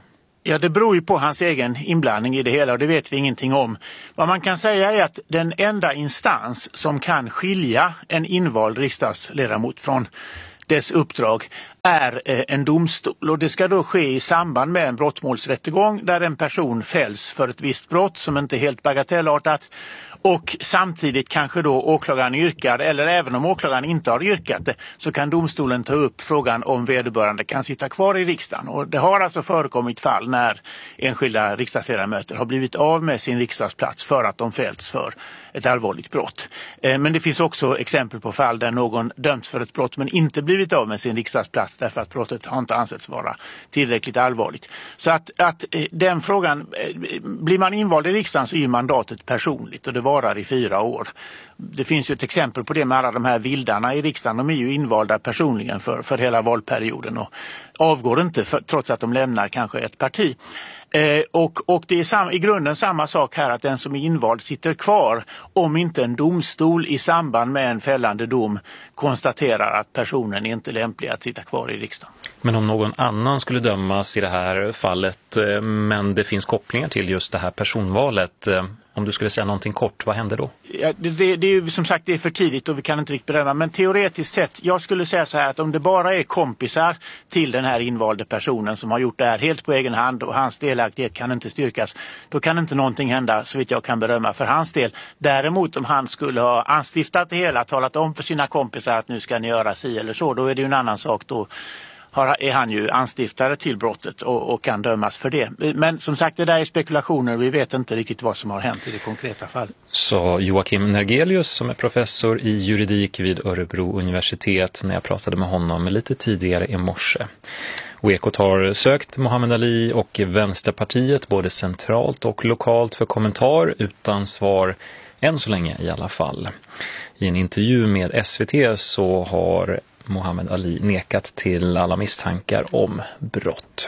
Ja, det beror ju på hans egen inblandning i det hela och det vet vi ingenting om. Vad man kan säga är att den enda instans som kan skilja en invald riksdagsledamot från dess uppdrag är en domstol och det ska då ske i samband med en brottmålsrättegång där en person fälls för ett visst brott som inte är helt bagatellartat och samtidigt kanske då åklagaren yrkar, eller även om åklagaren inte har yrkat det, så kan domstolen ta upp frågan om vederbörande kan sitta kvar i riksdagen. Och det har alltså förekommit fall när enskilda riksdagsledamöter har blivit av med sin riksdagsplats för att de fällts för ett allvarligt brott. Men det finns också exempel på fall där någon dömts för ett brott men inte blivit av med sin riksdagsplats därför att brottet har inte ansetts vara tillräckligt allvarligt. Så att, att den frågan, blir man invald i riksdagen så är mandatet personligt och det varar i fyra år. Det finns ju ett exempel på det med alla de här vildarna i riksdagen. De är ju invalda personligen för, för hela valperioden och avgår inte för, trots att de lämnar kanske ett parti. Eh, och, och det är sam, i grunden samma sak här att den som är invald sitter kvar om inte en domstol i samband med en fällande dom konstaterar att personen är inte lämplig att sitta kvar i riksdagen. Men om någon annan skulle dömas i det här fallet men det finns kopplingar till just det här personvalet, om du skulle säga någonting kort, vad händer då? Ja, det, det, det är ju som sagt det är för tidigt och vi kan inte riktigt bedöma, men teoretiskt sett, jag skulle säga så här att om det bara är kompisar till den här invalde personen som har gjort det här helt på egen hand och hans delaktighet kan inte styrkas, då kan inte någonting hända så vitt jag kan bedöma för hans del. Däremot om han skulle ha anstiftat det hela, talat om för sina kompisar att nu ska ni göra si eller så, då är det ju en annan sak, då har, är han ju anstiftare till brottet och, och kan dömas för det. Men som sagt, det där är spekulationer. Vi vet inte riktigt vad som har hänt i det konkreta fallet. Så Joakim Nergelius som är professor i juridik vid Örebro universitet när jag pratade med honom lite tidigare i morse. Och Ekot har sökt Muhammad Ali och Vänsterpartiet både centralt och lokalt för kommentar utan svar än så länge i alla fall. I en intervju med S V T så har Muhammad Ali nekat till alla misstankar om brott.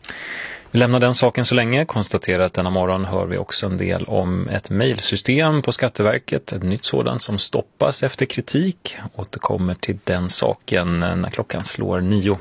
Vi lämnar den saken så länge, konstaterar att denna morgon hör vi också en del om ett mejlsystem på Skatteverket, ett nytt sådant som stoppas efter kritik. Återkommer till den saken när klockan slår nio.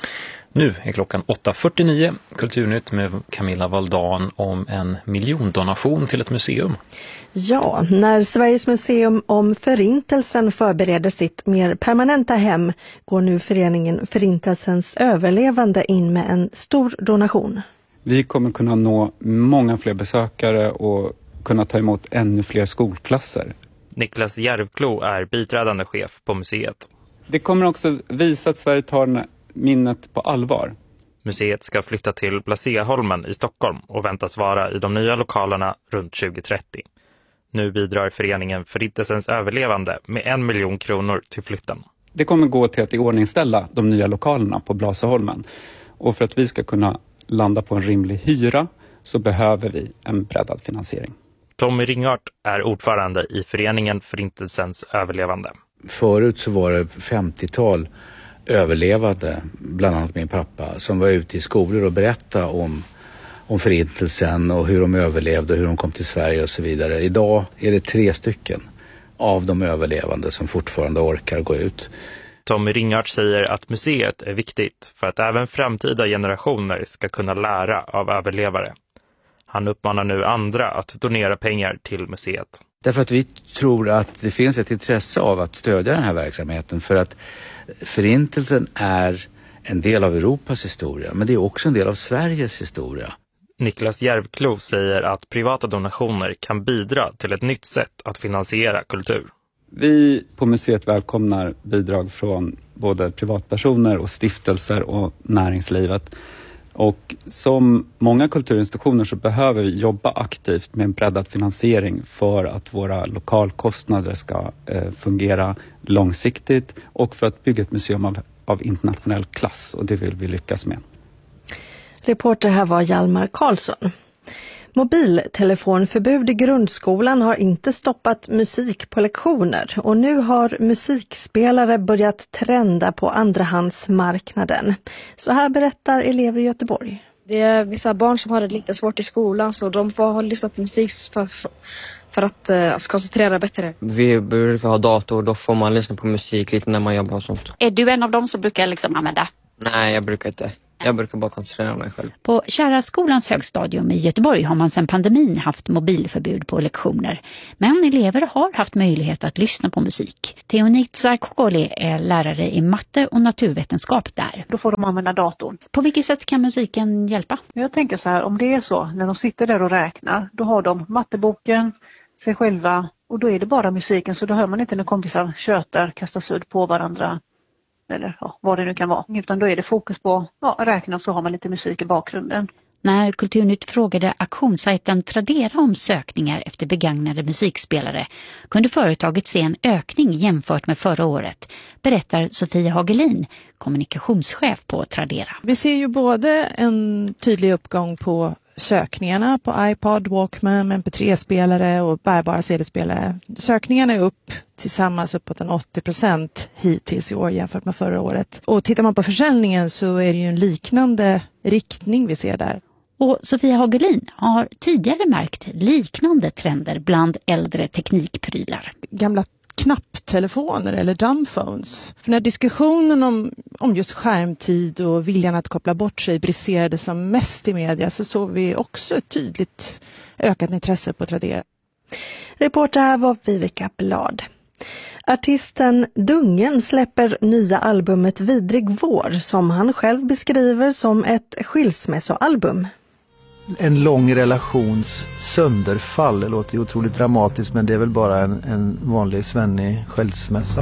Nu är klockan åtta fyrtionio, Kulturnytt med Camilla Valdan om en miljondonation till ett museum. Ja, när Sveriges museum om Förintelsen förbereder sitt mer permanenta hem går nu föreningen Förintelsens överlevande in med en stor donation. Vi kommer kunna nå många fler besökare och kunna ta emot ännu fler skolklasser. Niklas Järvklo är biträdande chef på museet. Det kommer också visa att Sverige tar minnet på allvar. Museet ska flytta till Blasieholmen i Stockholm och väntas vara i de nya lokalerna runt tjugo trettio. Nu bidrar föreningen Förintelsens överlevande med en miljon kronor till flytten. Det kommer gå till att iordningställa de nya lokalerna på Blasieholmen. Och för att vi ska kunna landa på en rimlig hyra så behöver vi en breddad finansiering. Tommy Ringart är ordförande i föreningen Förintelsens överlevande. Förut så var det femtiotal överlevande, bland annat min pappa, som var ute i skolor och berättade om, om förintelsen och hur de överlevde och hur de kom till Sverige och så vidare. Idag är det tre stycken av de överlevande som fortfarande orkar gå ut. Tommy Ringart säger att museet är viktigt för att även framtida generationer ska kunna lära av överlevare. Han uppmanar nu andra att donera pengar till museet. Därför att vi tror att det finns ett intresse av att stödja den här verksamheten, för att förintelsen är en del av Europas historia, men det är också en del av Sveriges historia. Niklas Järvklo säger att privata donationer kan bidra till ett nytt sätt att finansiera kultur. Vi på museet välkomnar bidrag från både privatpersoner och stiftelser och näringslivet. Och som många kulturinstitutioner så behöver vi jobba aktivt med en breddad finansiering för att våra lokalkostnader ska eh, fungera långsiktigt och för att bygga ett museum av, av internationell klass, och det vill vi lyckas med. Reporter här var Hjalmar Karlsson. Mobiltelefonförbud i grundskolan har inte stoppat musik på lektioner och nu har musikspelare börjat trenda på andrahandsmarknaden. Så här berättar elever i Göteborg. Det är vissa barn som har det lite svårt i skolan så de får lyssna på musik för, för att uh, koncentrera bättre. Vi brukar ha dator, då får man lyssna på musik lite när man jobbar och sånt. Är du en av dem som brukar liksom använda? Nej, jag brukar inte. Jag brukar bara koncentrera mig själv. På Kärraskolans högstadium i Göteborg har man sedan pandemin haft mobilförbud på lektioner. Men elever har haft möjlighet att lyssna på musik. Teonitsa Kokoli är lärare i matte och naturvetenskap där. Då får de använda datorn. På vilket sätt kan musiken hjälpa? Jag tänker så här, om det är så, när de sitter där och räknar, då har de matteboken, sig själva och då är det bara musiken, så då hör man inte när kompisar tjötar, kastar sudd på varandra eller ja, vad det nu kan vara. Utan då är det fokus på ja, räkna, så har man lite musik i bakgrunden. När Kulturnytt frågade auktionssajten Tradera om sökningar efter begagnade musikspelare kunde företaget se en ökning jämfört med förra året, berättar Sofia Hagelin, kommunikationschef på Tradera. Vi ser ju både en tydlig uppgång på sökningarna på iPod, Walkman, M P tre-spelare och bärbara C D-spelare. Sökningarna är upp tillsammans uppåt en åttio procent hittills i år jämfört med förra året. Och tittar man på försäljningen så är det ju en liknande riktning vi ser där. Och Sofia Hagelin har tidigare märkt liknande trender bland äldre teknikprylar. Gamla knapptelefoner eller dumbphones. För när diskussionen om, om just skärmtid och viljan att koppla bort sig briserade som mest i media, så såg vi också ett tydligt ökat intresse på Tradera. Reporter här var Vivica Blad. Artisten Dungen släpper nya albumet Vidrig vår, som han själv beskriver som ett skilsmässoalbum. En lång relations sönderfall. Det låter ju otroligt dramatiskt, men det är väl bara en, en vanlig svennig skilsmässa.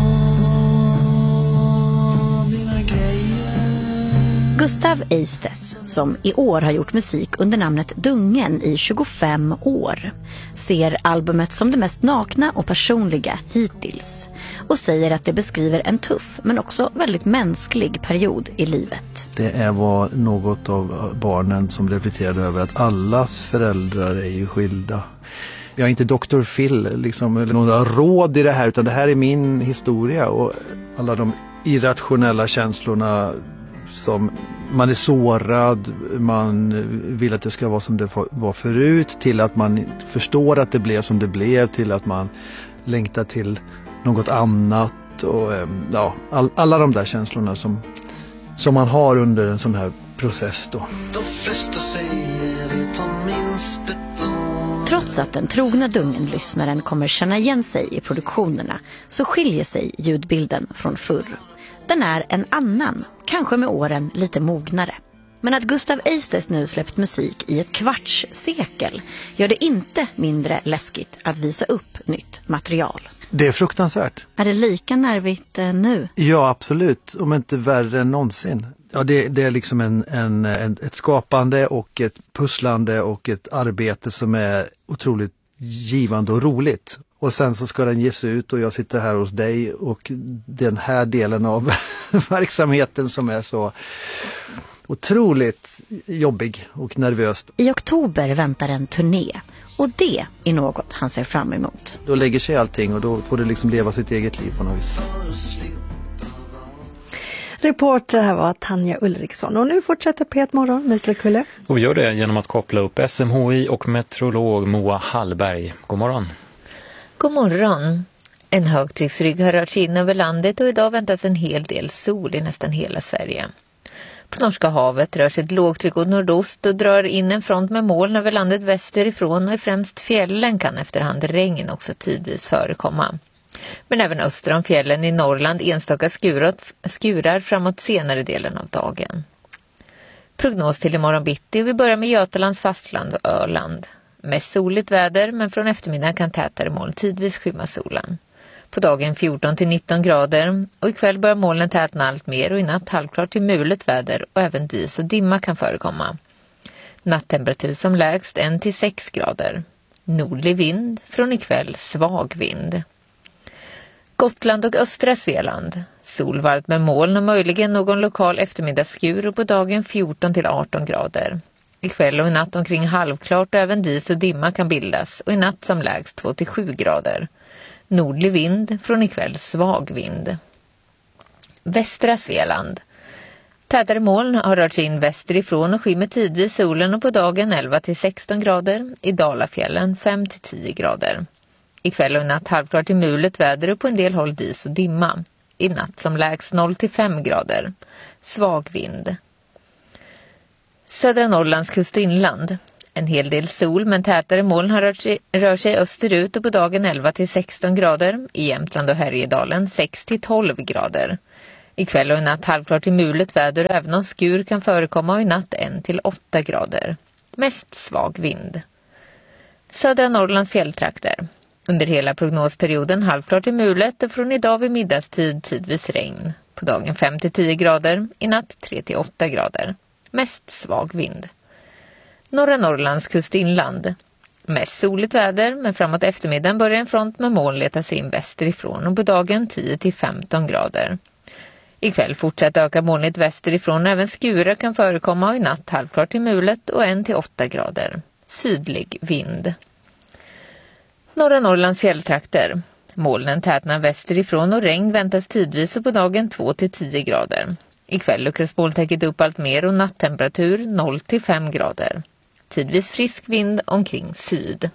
Gustav Eistes, som i år har gjort musik under namnet Dungen i tjugofem år, ser albumet som det mest nakna och personliga hittills och säger att det beskriver en tuff men också väldigt mänsklig period i livet. Det var något av barnen som reflekterade över att allas föräldrar är ju skilda. Jag är inte doktor Phil liksom, eller några råd i det här, utan det här är min historia och alla de irrationella känslorna som man är sårad, man vill att det ska vara som det var förut, till att man förstår att det blev som det blev, till att man längtar till något annat och ja, all, alla de där känslorna som, som man har under en sån här process då. Trots att den trogna Dungen-lyssnaren kommer känna igen sig i produktionerna så skiljer sig ljudbilden från förr. Den är en annan, kanske med åren lite mognare. Men att Gustav Eistes nu släppt musik i ett kvarts sekel gör det inte mindre läskigt att visa upp nytt material. Det är fruktansvärt. Är det lika nervigt eh, nu? Ja, absolut. Om inte värre än någonsin. Ja, det, det är liksom en, en, en, ett skapande och ett pusslande och ett arbete som är otroligt givande och roligt. Och sen så ska den ges ut och jag sitter här hos dig och den här delen av verksamheten som är så otroligt jobbig och nervöst. I oktober väntar en turné och det är något han ser fram emot. Då lägger sig allting och då får det liksom leva sitt eget liv på något vis. Reporter här var Tanja Ulriksson och nu fortsätter P ett Morgon, Mikael Kulle. Och vi gör det genom att koppla upp S M H I och meteorolog Moa Hallberg. God morgon. God morgon. En högtrycksrygg har rört sig in över landet och idag väntas en hel del sol i nästan hela Sverige. På Norska havet rör sig ett lågtryck åt nordost och drar in en front med moln över landet västerifrån och i främst fjällen kan efterhand regn också tidvis förekomma. Men även öster om fjällen i Norrland enstaka skurar, skurar framåt senare delen av dagen. Prognos till imorgon bitti och vi börjar med Götalands fastland och Öland. Mest soligt väder men från eftermiddag kan tätare moln tidvis skymma solen. På dagen fjorton till nitton grader och ikväll börjar molnen tätna allt mer och i natt halvklart till mulet väder och även dis och dimma kan förekomma. Nattemperatur som lägst en till sex grader. Nordlig vind, från ikväll svag vind. Gotland och östra Svealand. Solvarmt med moln och möjligen någon lokal eftermiddagsskur och på dagen fjorton till arton grader. Ikväll och i natt omkring halvklart och även dis och dimma kan bildas och i natt som lägst två till sju grader. Nordlig vind, från ikväll svag vind. Västra Svealand. Tätare moln har rört sig in västerifrån och skymmer tidvis solen och på dagen elva till sexton grader. I Dalafjällen fem till tio grader. Ikväll och i natt halvklart till mulet väder och på en del håll dis och dimma. I natt som lägst noll till fem grader. Svag vind. Södra Norrlands kust och inland. En hel del sol men tätare moln har rört sig, rör sig österut och på dagen elva till sexton grader. I Jämtland och Härjedalen sex till tolv grader. Ikväll och i natt halvklart till mulet väder och även om skur kan förekomma och i natt en till åtta grader. Mest svag vind. Södra Norrlands fjälltrakter. Under hela prognosperioden halvklart till mulet och från idag vid middagstid tidvis regn. På dagen fem till tio grader, i natt tre till åtta grader. Mest svag vind. Norra Norrlands kustinland. Mest soligt väder men framåt eftermiddagen börjar en front med moln leta sig in västerifrån och på dagen tio till femton grader. Ikväll fortsätter öka molnigt västerifrån och även skurar kan förekomma och i natt halvklart till mulet och en till åtta grader. Sydlig vind. Norra Norrlands fjälltrakter. Molnen tätnar västerifrån och regn väntas tidvis och på dagen två till tio grader. Ikväll luckras molntäcket upp allt mer och natttemperatur noll till fem grader. Tidvis frisk vind omkring syd.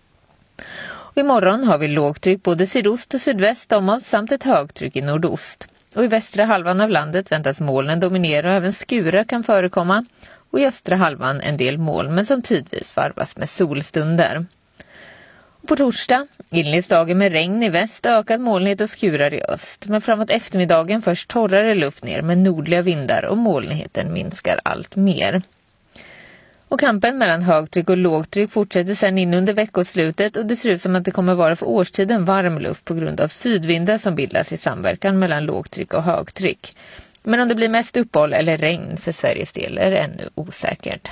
Och imorgon har vi lågtryck både sydost och sydväst om oss samt ett högtryck i nordost. Och i västra halvan av landet väntas molnen dominera och även skurar kan förekomma. Och i östra halvan en del moln men som tidvis varvas med solstunder. På torsdag inleds dagen med regn i väst, ökad molnighet och skurar i öst. Men framåt eftermiddagen först torrare luft ner med nordliga vindar och molnigheten minskar allt mer. Och kampen mellan högtryck och lågtryck fortsätter sedan in under veckoslutet och det ser ut som att det kommer vara för årstiden varm luft på grund av sydvindar som bildas i samverkan mellan lågtryck och högtryck. Men om det blir mest uppehåll eller regn för Sveriges del är det ännu osäkert.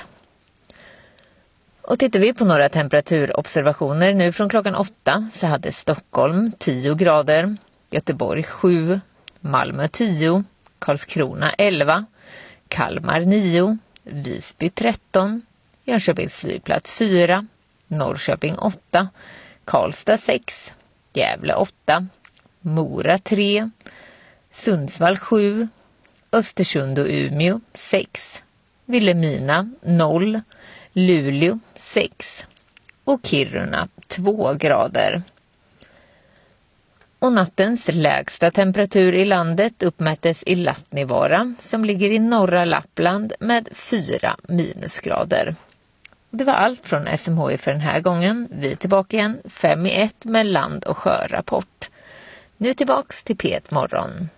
Och tittar vi på några temperaturobservationer nu från klockan åtta så hade Stockholm tio grader, Göteborg sju, Malmö tio, Karlskrona elva, Kalmar nio, Visby tretton, Jönköpings flygplats fyra, Norrköping åtta, Karlstad sex, Gävle åtta, Mora tre, Sundsvall sju, Östersund och Umeå sex, Vilhelmina noll, Luleå sex och Kiruna två grader. Och nattens lägsta temperatur i landet uppmättes i Lattnivaara som ligger i norra Lappland med fyra minusgrader. Det var allt från S M H I för den här gången. Vi är tillbaka igen fem i ett med land- och sjörapport. Nu tillbaks till P ett morgon.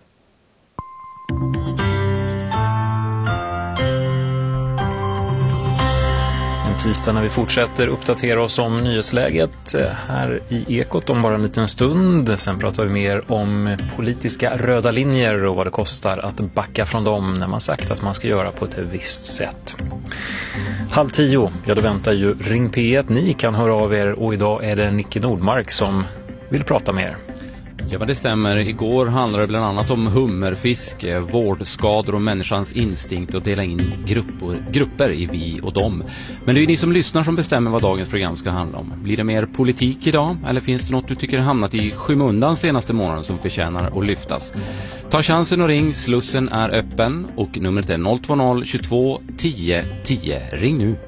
Tisdag när vi fortsätter uppdatera oss om nyhetsläget här i Ekot om bara en liten stund. Sen pratar vi mer om politiska röda linjer och vad det kostar att backa från dem när man sagt att man ska göra på ett visst sätt. Halv tio, ja då väntar ju Ring P ett. Ni kan höra av er och idag är det Nicke Nordmark som vill prata med er. Ja, det stämmer. Igår handlade det bland annat om hummerfiske, vårdskador och människans instinkt att dela in grupper, grupper i vi och dem. Men det är ju ni som lyssnar som bestämmer vad dagens program ska handla om. Blir det mer politik idag eller finns det något du tycker har hamnat i skymundan senaste månaden som förtjänar att lyftas? Ta chansen och ring, Slussen är öppen och numret är noll två noll tjugotvå tio tio. Ring nu!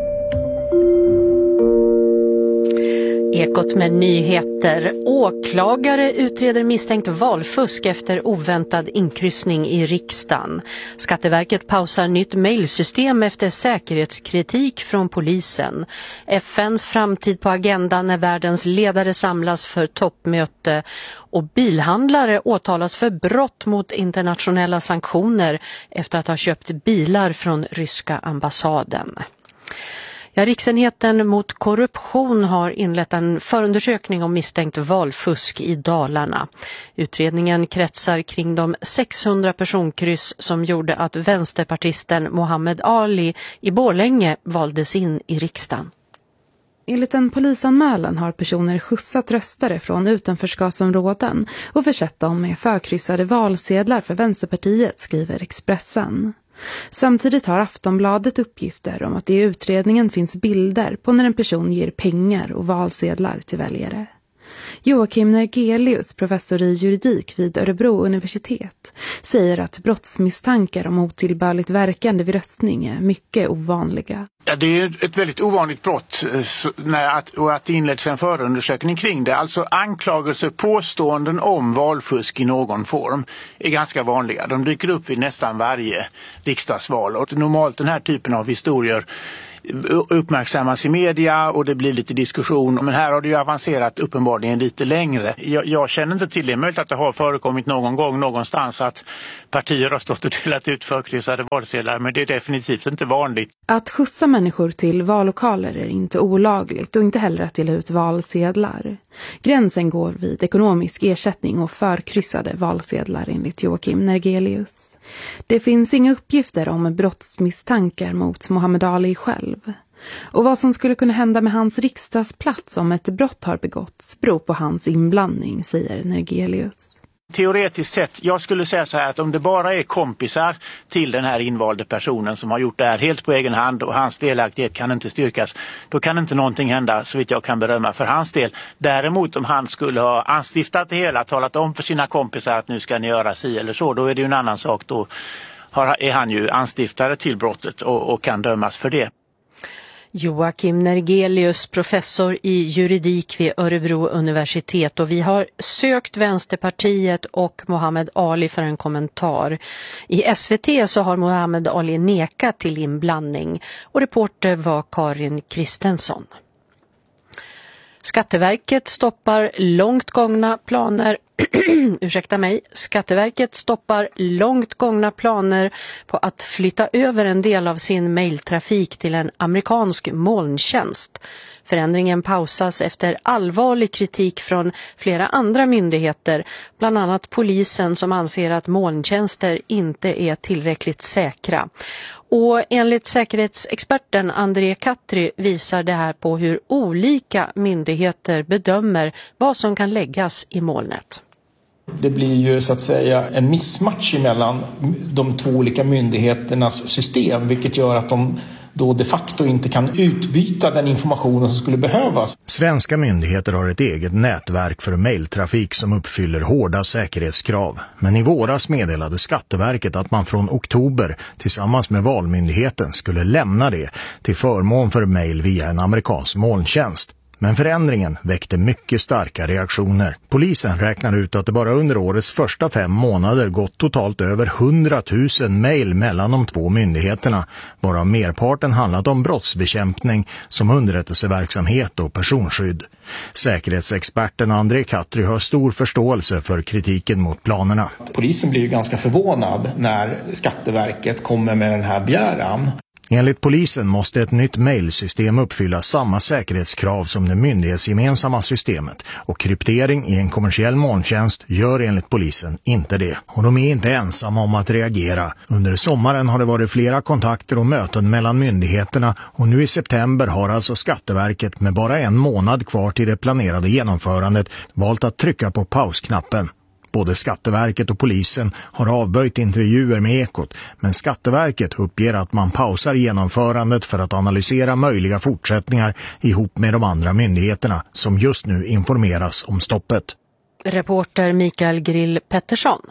Ekot med nyheter. Åklagare utreder misstänkt valfusk efter oväntad inkryssning i riksdagen. Skatteverket pausar nytt mejlsystem efter säkerhetskritik från polisen. F N:s framtid på agendan när världens ledare samlas för toppmöte. Och bilhandlare åtalas för brott mot internationella sanktioner efter att ha köpt bilar från ryska ambassaden. Ja, Riksenheten mot korruption har inlett en förundersökning om misstänkt valfusk i Dalarna. Utredningen kretsar kring de sexhundra personkryss som gjorde att vänsterpartisten Mohammed Ali i Borlänge valdes in i riksdagen. Enligt en polisanmälan har personer skjutsat röstare från utanförskapsområden och försett dem med förkryssade valsedlar för Vänsterpartiet, skriver Expressen. Samtidigt har Aftonbladet uppgifter om att det i utredningen finns bilder på när en person ger pengar och valsedlar till väljare. Joakim Nergelius, professor i juridik vid Örebro universitet, säger att brottsmisstankar om otillbörligt verkande vid röstning är mycket ovanliga. Ja, det är ett väldigt ovanligt brott när att, och att det inleds en förundersökning kring det. Alltså anklagelser, påståenden om valfusk i någon form är ganska vanliga. De dyker upp vid nästan varje riksdagsval. Och normalt den här typen av historier uppmärksammas i media och det blir lite diskussion. Men här har det ju avancerat uppenbarligen lite längre. Jag, jag känner inte till det. Möjligt att det har förekommit någon gång någonstans att partier har stått och delat ut förkryssade valsedlar, men det är definitivt inte vanligt. Att skjutsa människor till vallokaler är inte olagligt och inte heller att dela ut valsedlar. Gränsen går vid ekonomisk ersättning och förkryssade valsedlar enligt Joakim Nergelius. Det finns inga uppgifter om brottsmisstankar mot Muhammad Ali själv. Och vad som skulle kunna hända med hans riksdagsplats om ett brott har begåtts beror på hans inblandning, säger Nergelius. Teoretiskt sett, jag skulle säga så här att om det bara är kompisar till den här invalde personen som har gjort det här helt på egen hand och hans delaktighet kan inte styrkas, då kan inte någonting hända så vitt jag kan berömma för hans del. Däremot om han skulle ha anstiftat det hela, talat om för sina kompisar att nu ska ni göra si eller så, då är det ju en annan sak. Då har, är han ju anstiftare till brottet och, och kan dömas för det. Joakim Nergelius, professor i juridik vid Örebro universitet, och vi har sökt Vänsterpartiet och Muhammad Ali för en kommentar. I S V T så har Muhammad Ali nekat till inblandning och reporter var Karin Kristensson. Skatteverket stoppar långt gångna planer ursäkta mig, Skatteverket stoppar långt gångna planer på att flytta över en del av sin mejltrafik till en amerikansk molntjänst. Förändringen pausas efter allvarlig kritik från flera andra myndigheter, bland annat polisen som anser att molntjänster inte är tillräckligt säkra. Och enligt säkerhetsexperten André Katri visar det här på hur olika myndigheter bedömer vad som kan läggas i molnet. Det blir ju så att säga en missmatch mellan de två olika myndigheternas system, vilket gör att de då de facto inte kan utbyta den informationen som skulle behövas. Svenska myndigheter har ett eget nätverk för mejltrafik som uppfyller hårda säkerhetskrav. Men i våras meddelade Skatteverket att man från oktober tillsammans med Valmyndigheten skulle lämna det till förmån för mejl via en amerikansk molntjänst. Men förändringen väckte mycket starka reaktioner. Polisen räknar ut att det bara under årets första fem månader gått totalt över hundratusen mejl mellan de två myndigheterna, varav merparten handlat om brottsbekämpning som underrättelseverksamhet och personskydd. Säkerhetsexperten André Katri har stor förståelse för kritiken mot planerna. Polisen blir ju ganska förvånad när Skatteverket kommer med den här begäran. Enligt polisen måste ett nytt mejlsystem uppfylla samma säkerhetskrav som det myndighetsgemensamma systemet, och kryptering i en kommersiell molntjänst gör enligt polisen inte det. Och de är inte ensamma om att reagera. Under sommaren har det varit flera kontakter och möten mellan myndigheterna, och nu i september har alltså Skatteverket med bara en månad kvar till det planerade genomförandet valt att trycka på pausknappen. Både Skatteverket och polisen har avböjt intervjuer med Ekot, men Skatteverket uppger att man pausar genomförandet för att analysera möjliga fortsättningar ihop med de andra myndigheterna som just nu informeras om stoppet. Reporter Mikael Grill Pettersson.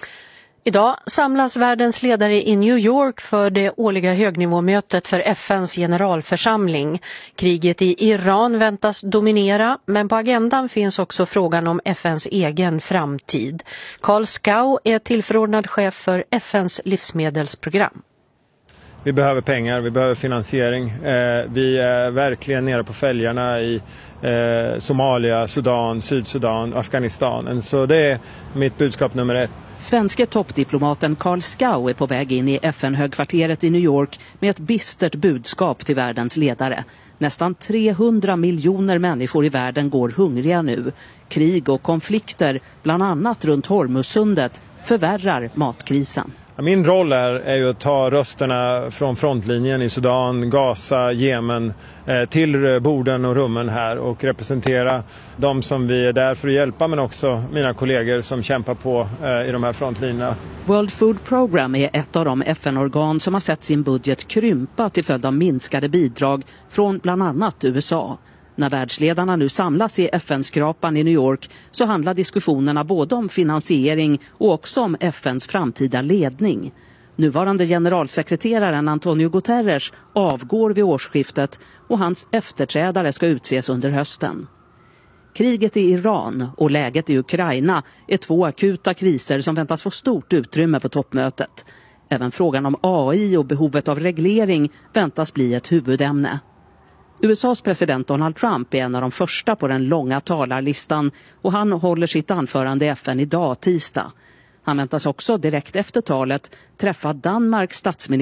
Idag samlas världens ledare i New York för det årliga högnivåmötet för F N:s generalförsamling. Kriget i Iran väntas dominera, men på agendan finns också frågan om F N:s egen framtid. Carl Skau är tillförordnad chef för F N:s livsmedelsprogram. Vi behöver pengar, vi behöver finansiering. Eh, vi är verkligen nere på fälgarna i eh, Somalia, Sudan, Sydsudan, Afghanistan. Så det är mitt budskap nummer ett. Svenske toppdiplomaten Carl Skau är på väg in i F N-högkvarteret i New York med ett bistert budskap till världens ledare. Nästan trehundra miljoner människor i världen går hungriga nu. Krig och konflikter, bland annat runt Hormuzsundet, förvärrar matkrisen. Min roll är, är ju att ta rösterna från frontlinjen i Sudan, Gaza, Jemen eh, till borden och rummen här och representera de som vi är där för att hjälpa, men också mina kollegor som kämpar på eh, i de här frontlinjerna. World Food Program är ett av de F N-organ som har sett sin budget krympa till följd av minskade bidrag från bland annat U S A. När världsledarna nu samlas i F N-skrapan i New York så handlar diskussionerna både om finansiering och också om F N:s framtida ledning. Nuvarande generalsekreteraren Antonio Guterres avgår vid årsskiftet och hans efterträdare ska utses under hösten. Kriget i Iran och läget i Ukraina är två akuta kriser som väntas få stort utrymme på toppmötet. Även frågan om A I och behovet av reglering väntas bli ett huvudämne. U S A:s president Donald Trump är en av de första på den långa talarlistan och han håller sitt anförande i F N idag tisdag. Han väntas också direkt efter talet träffa Danmarks statsminister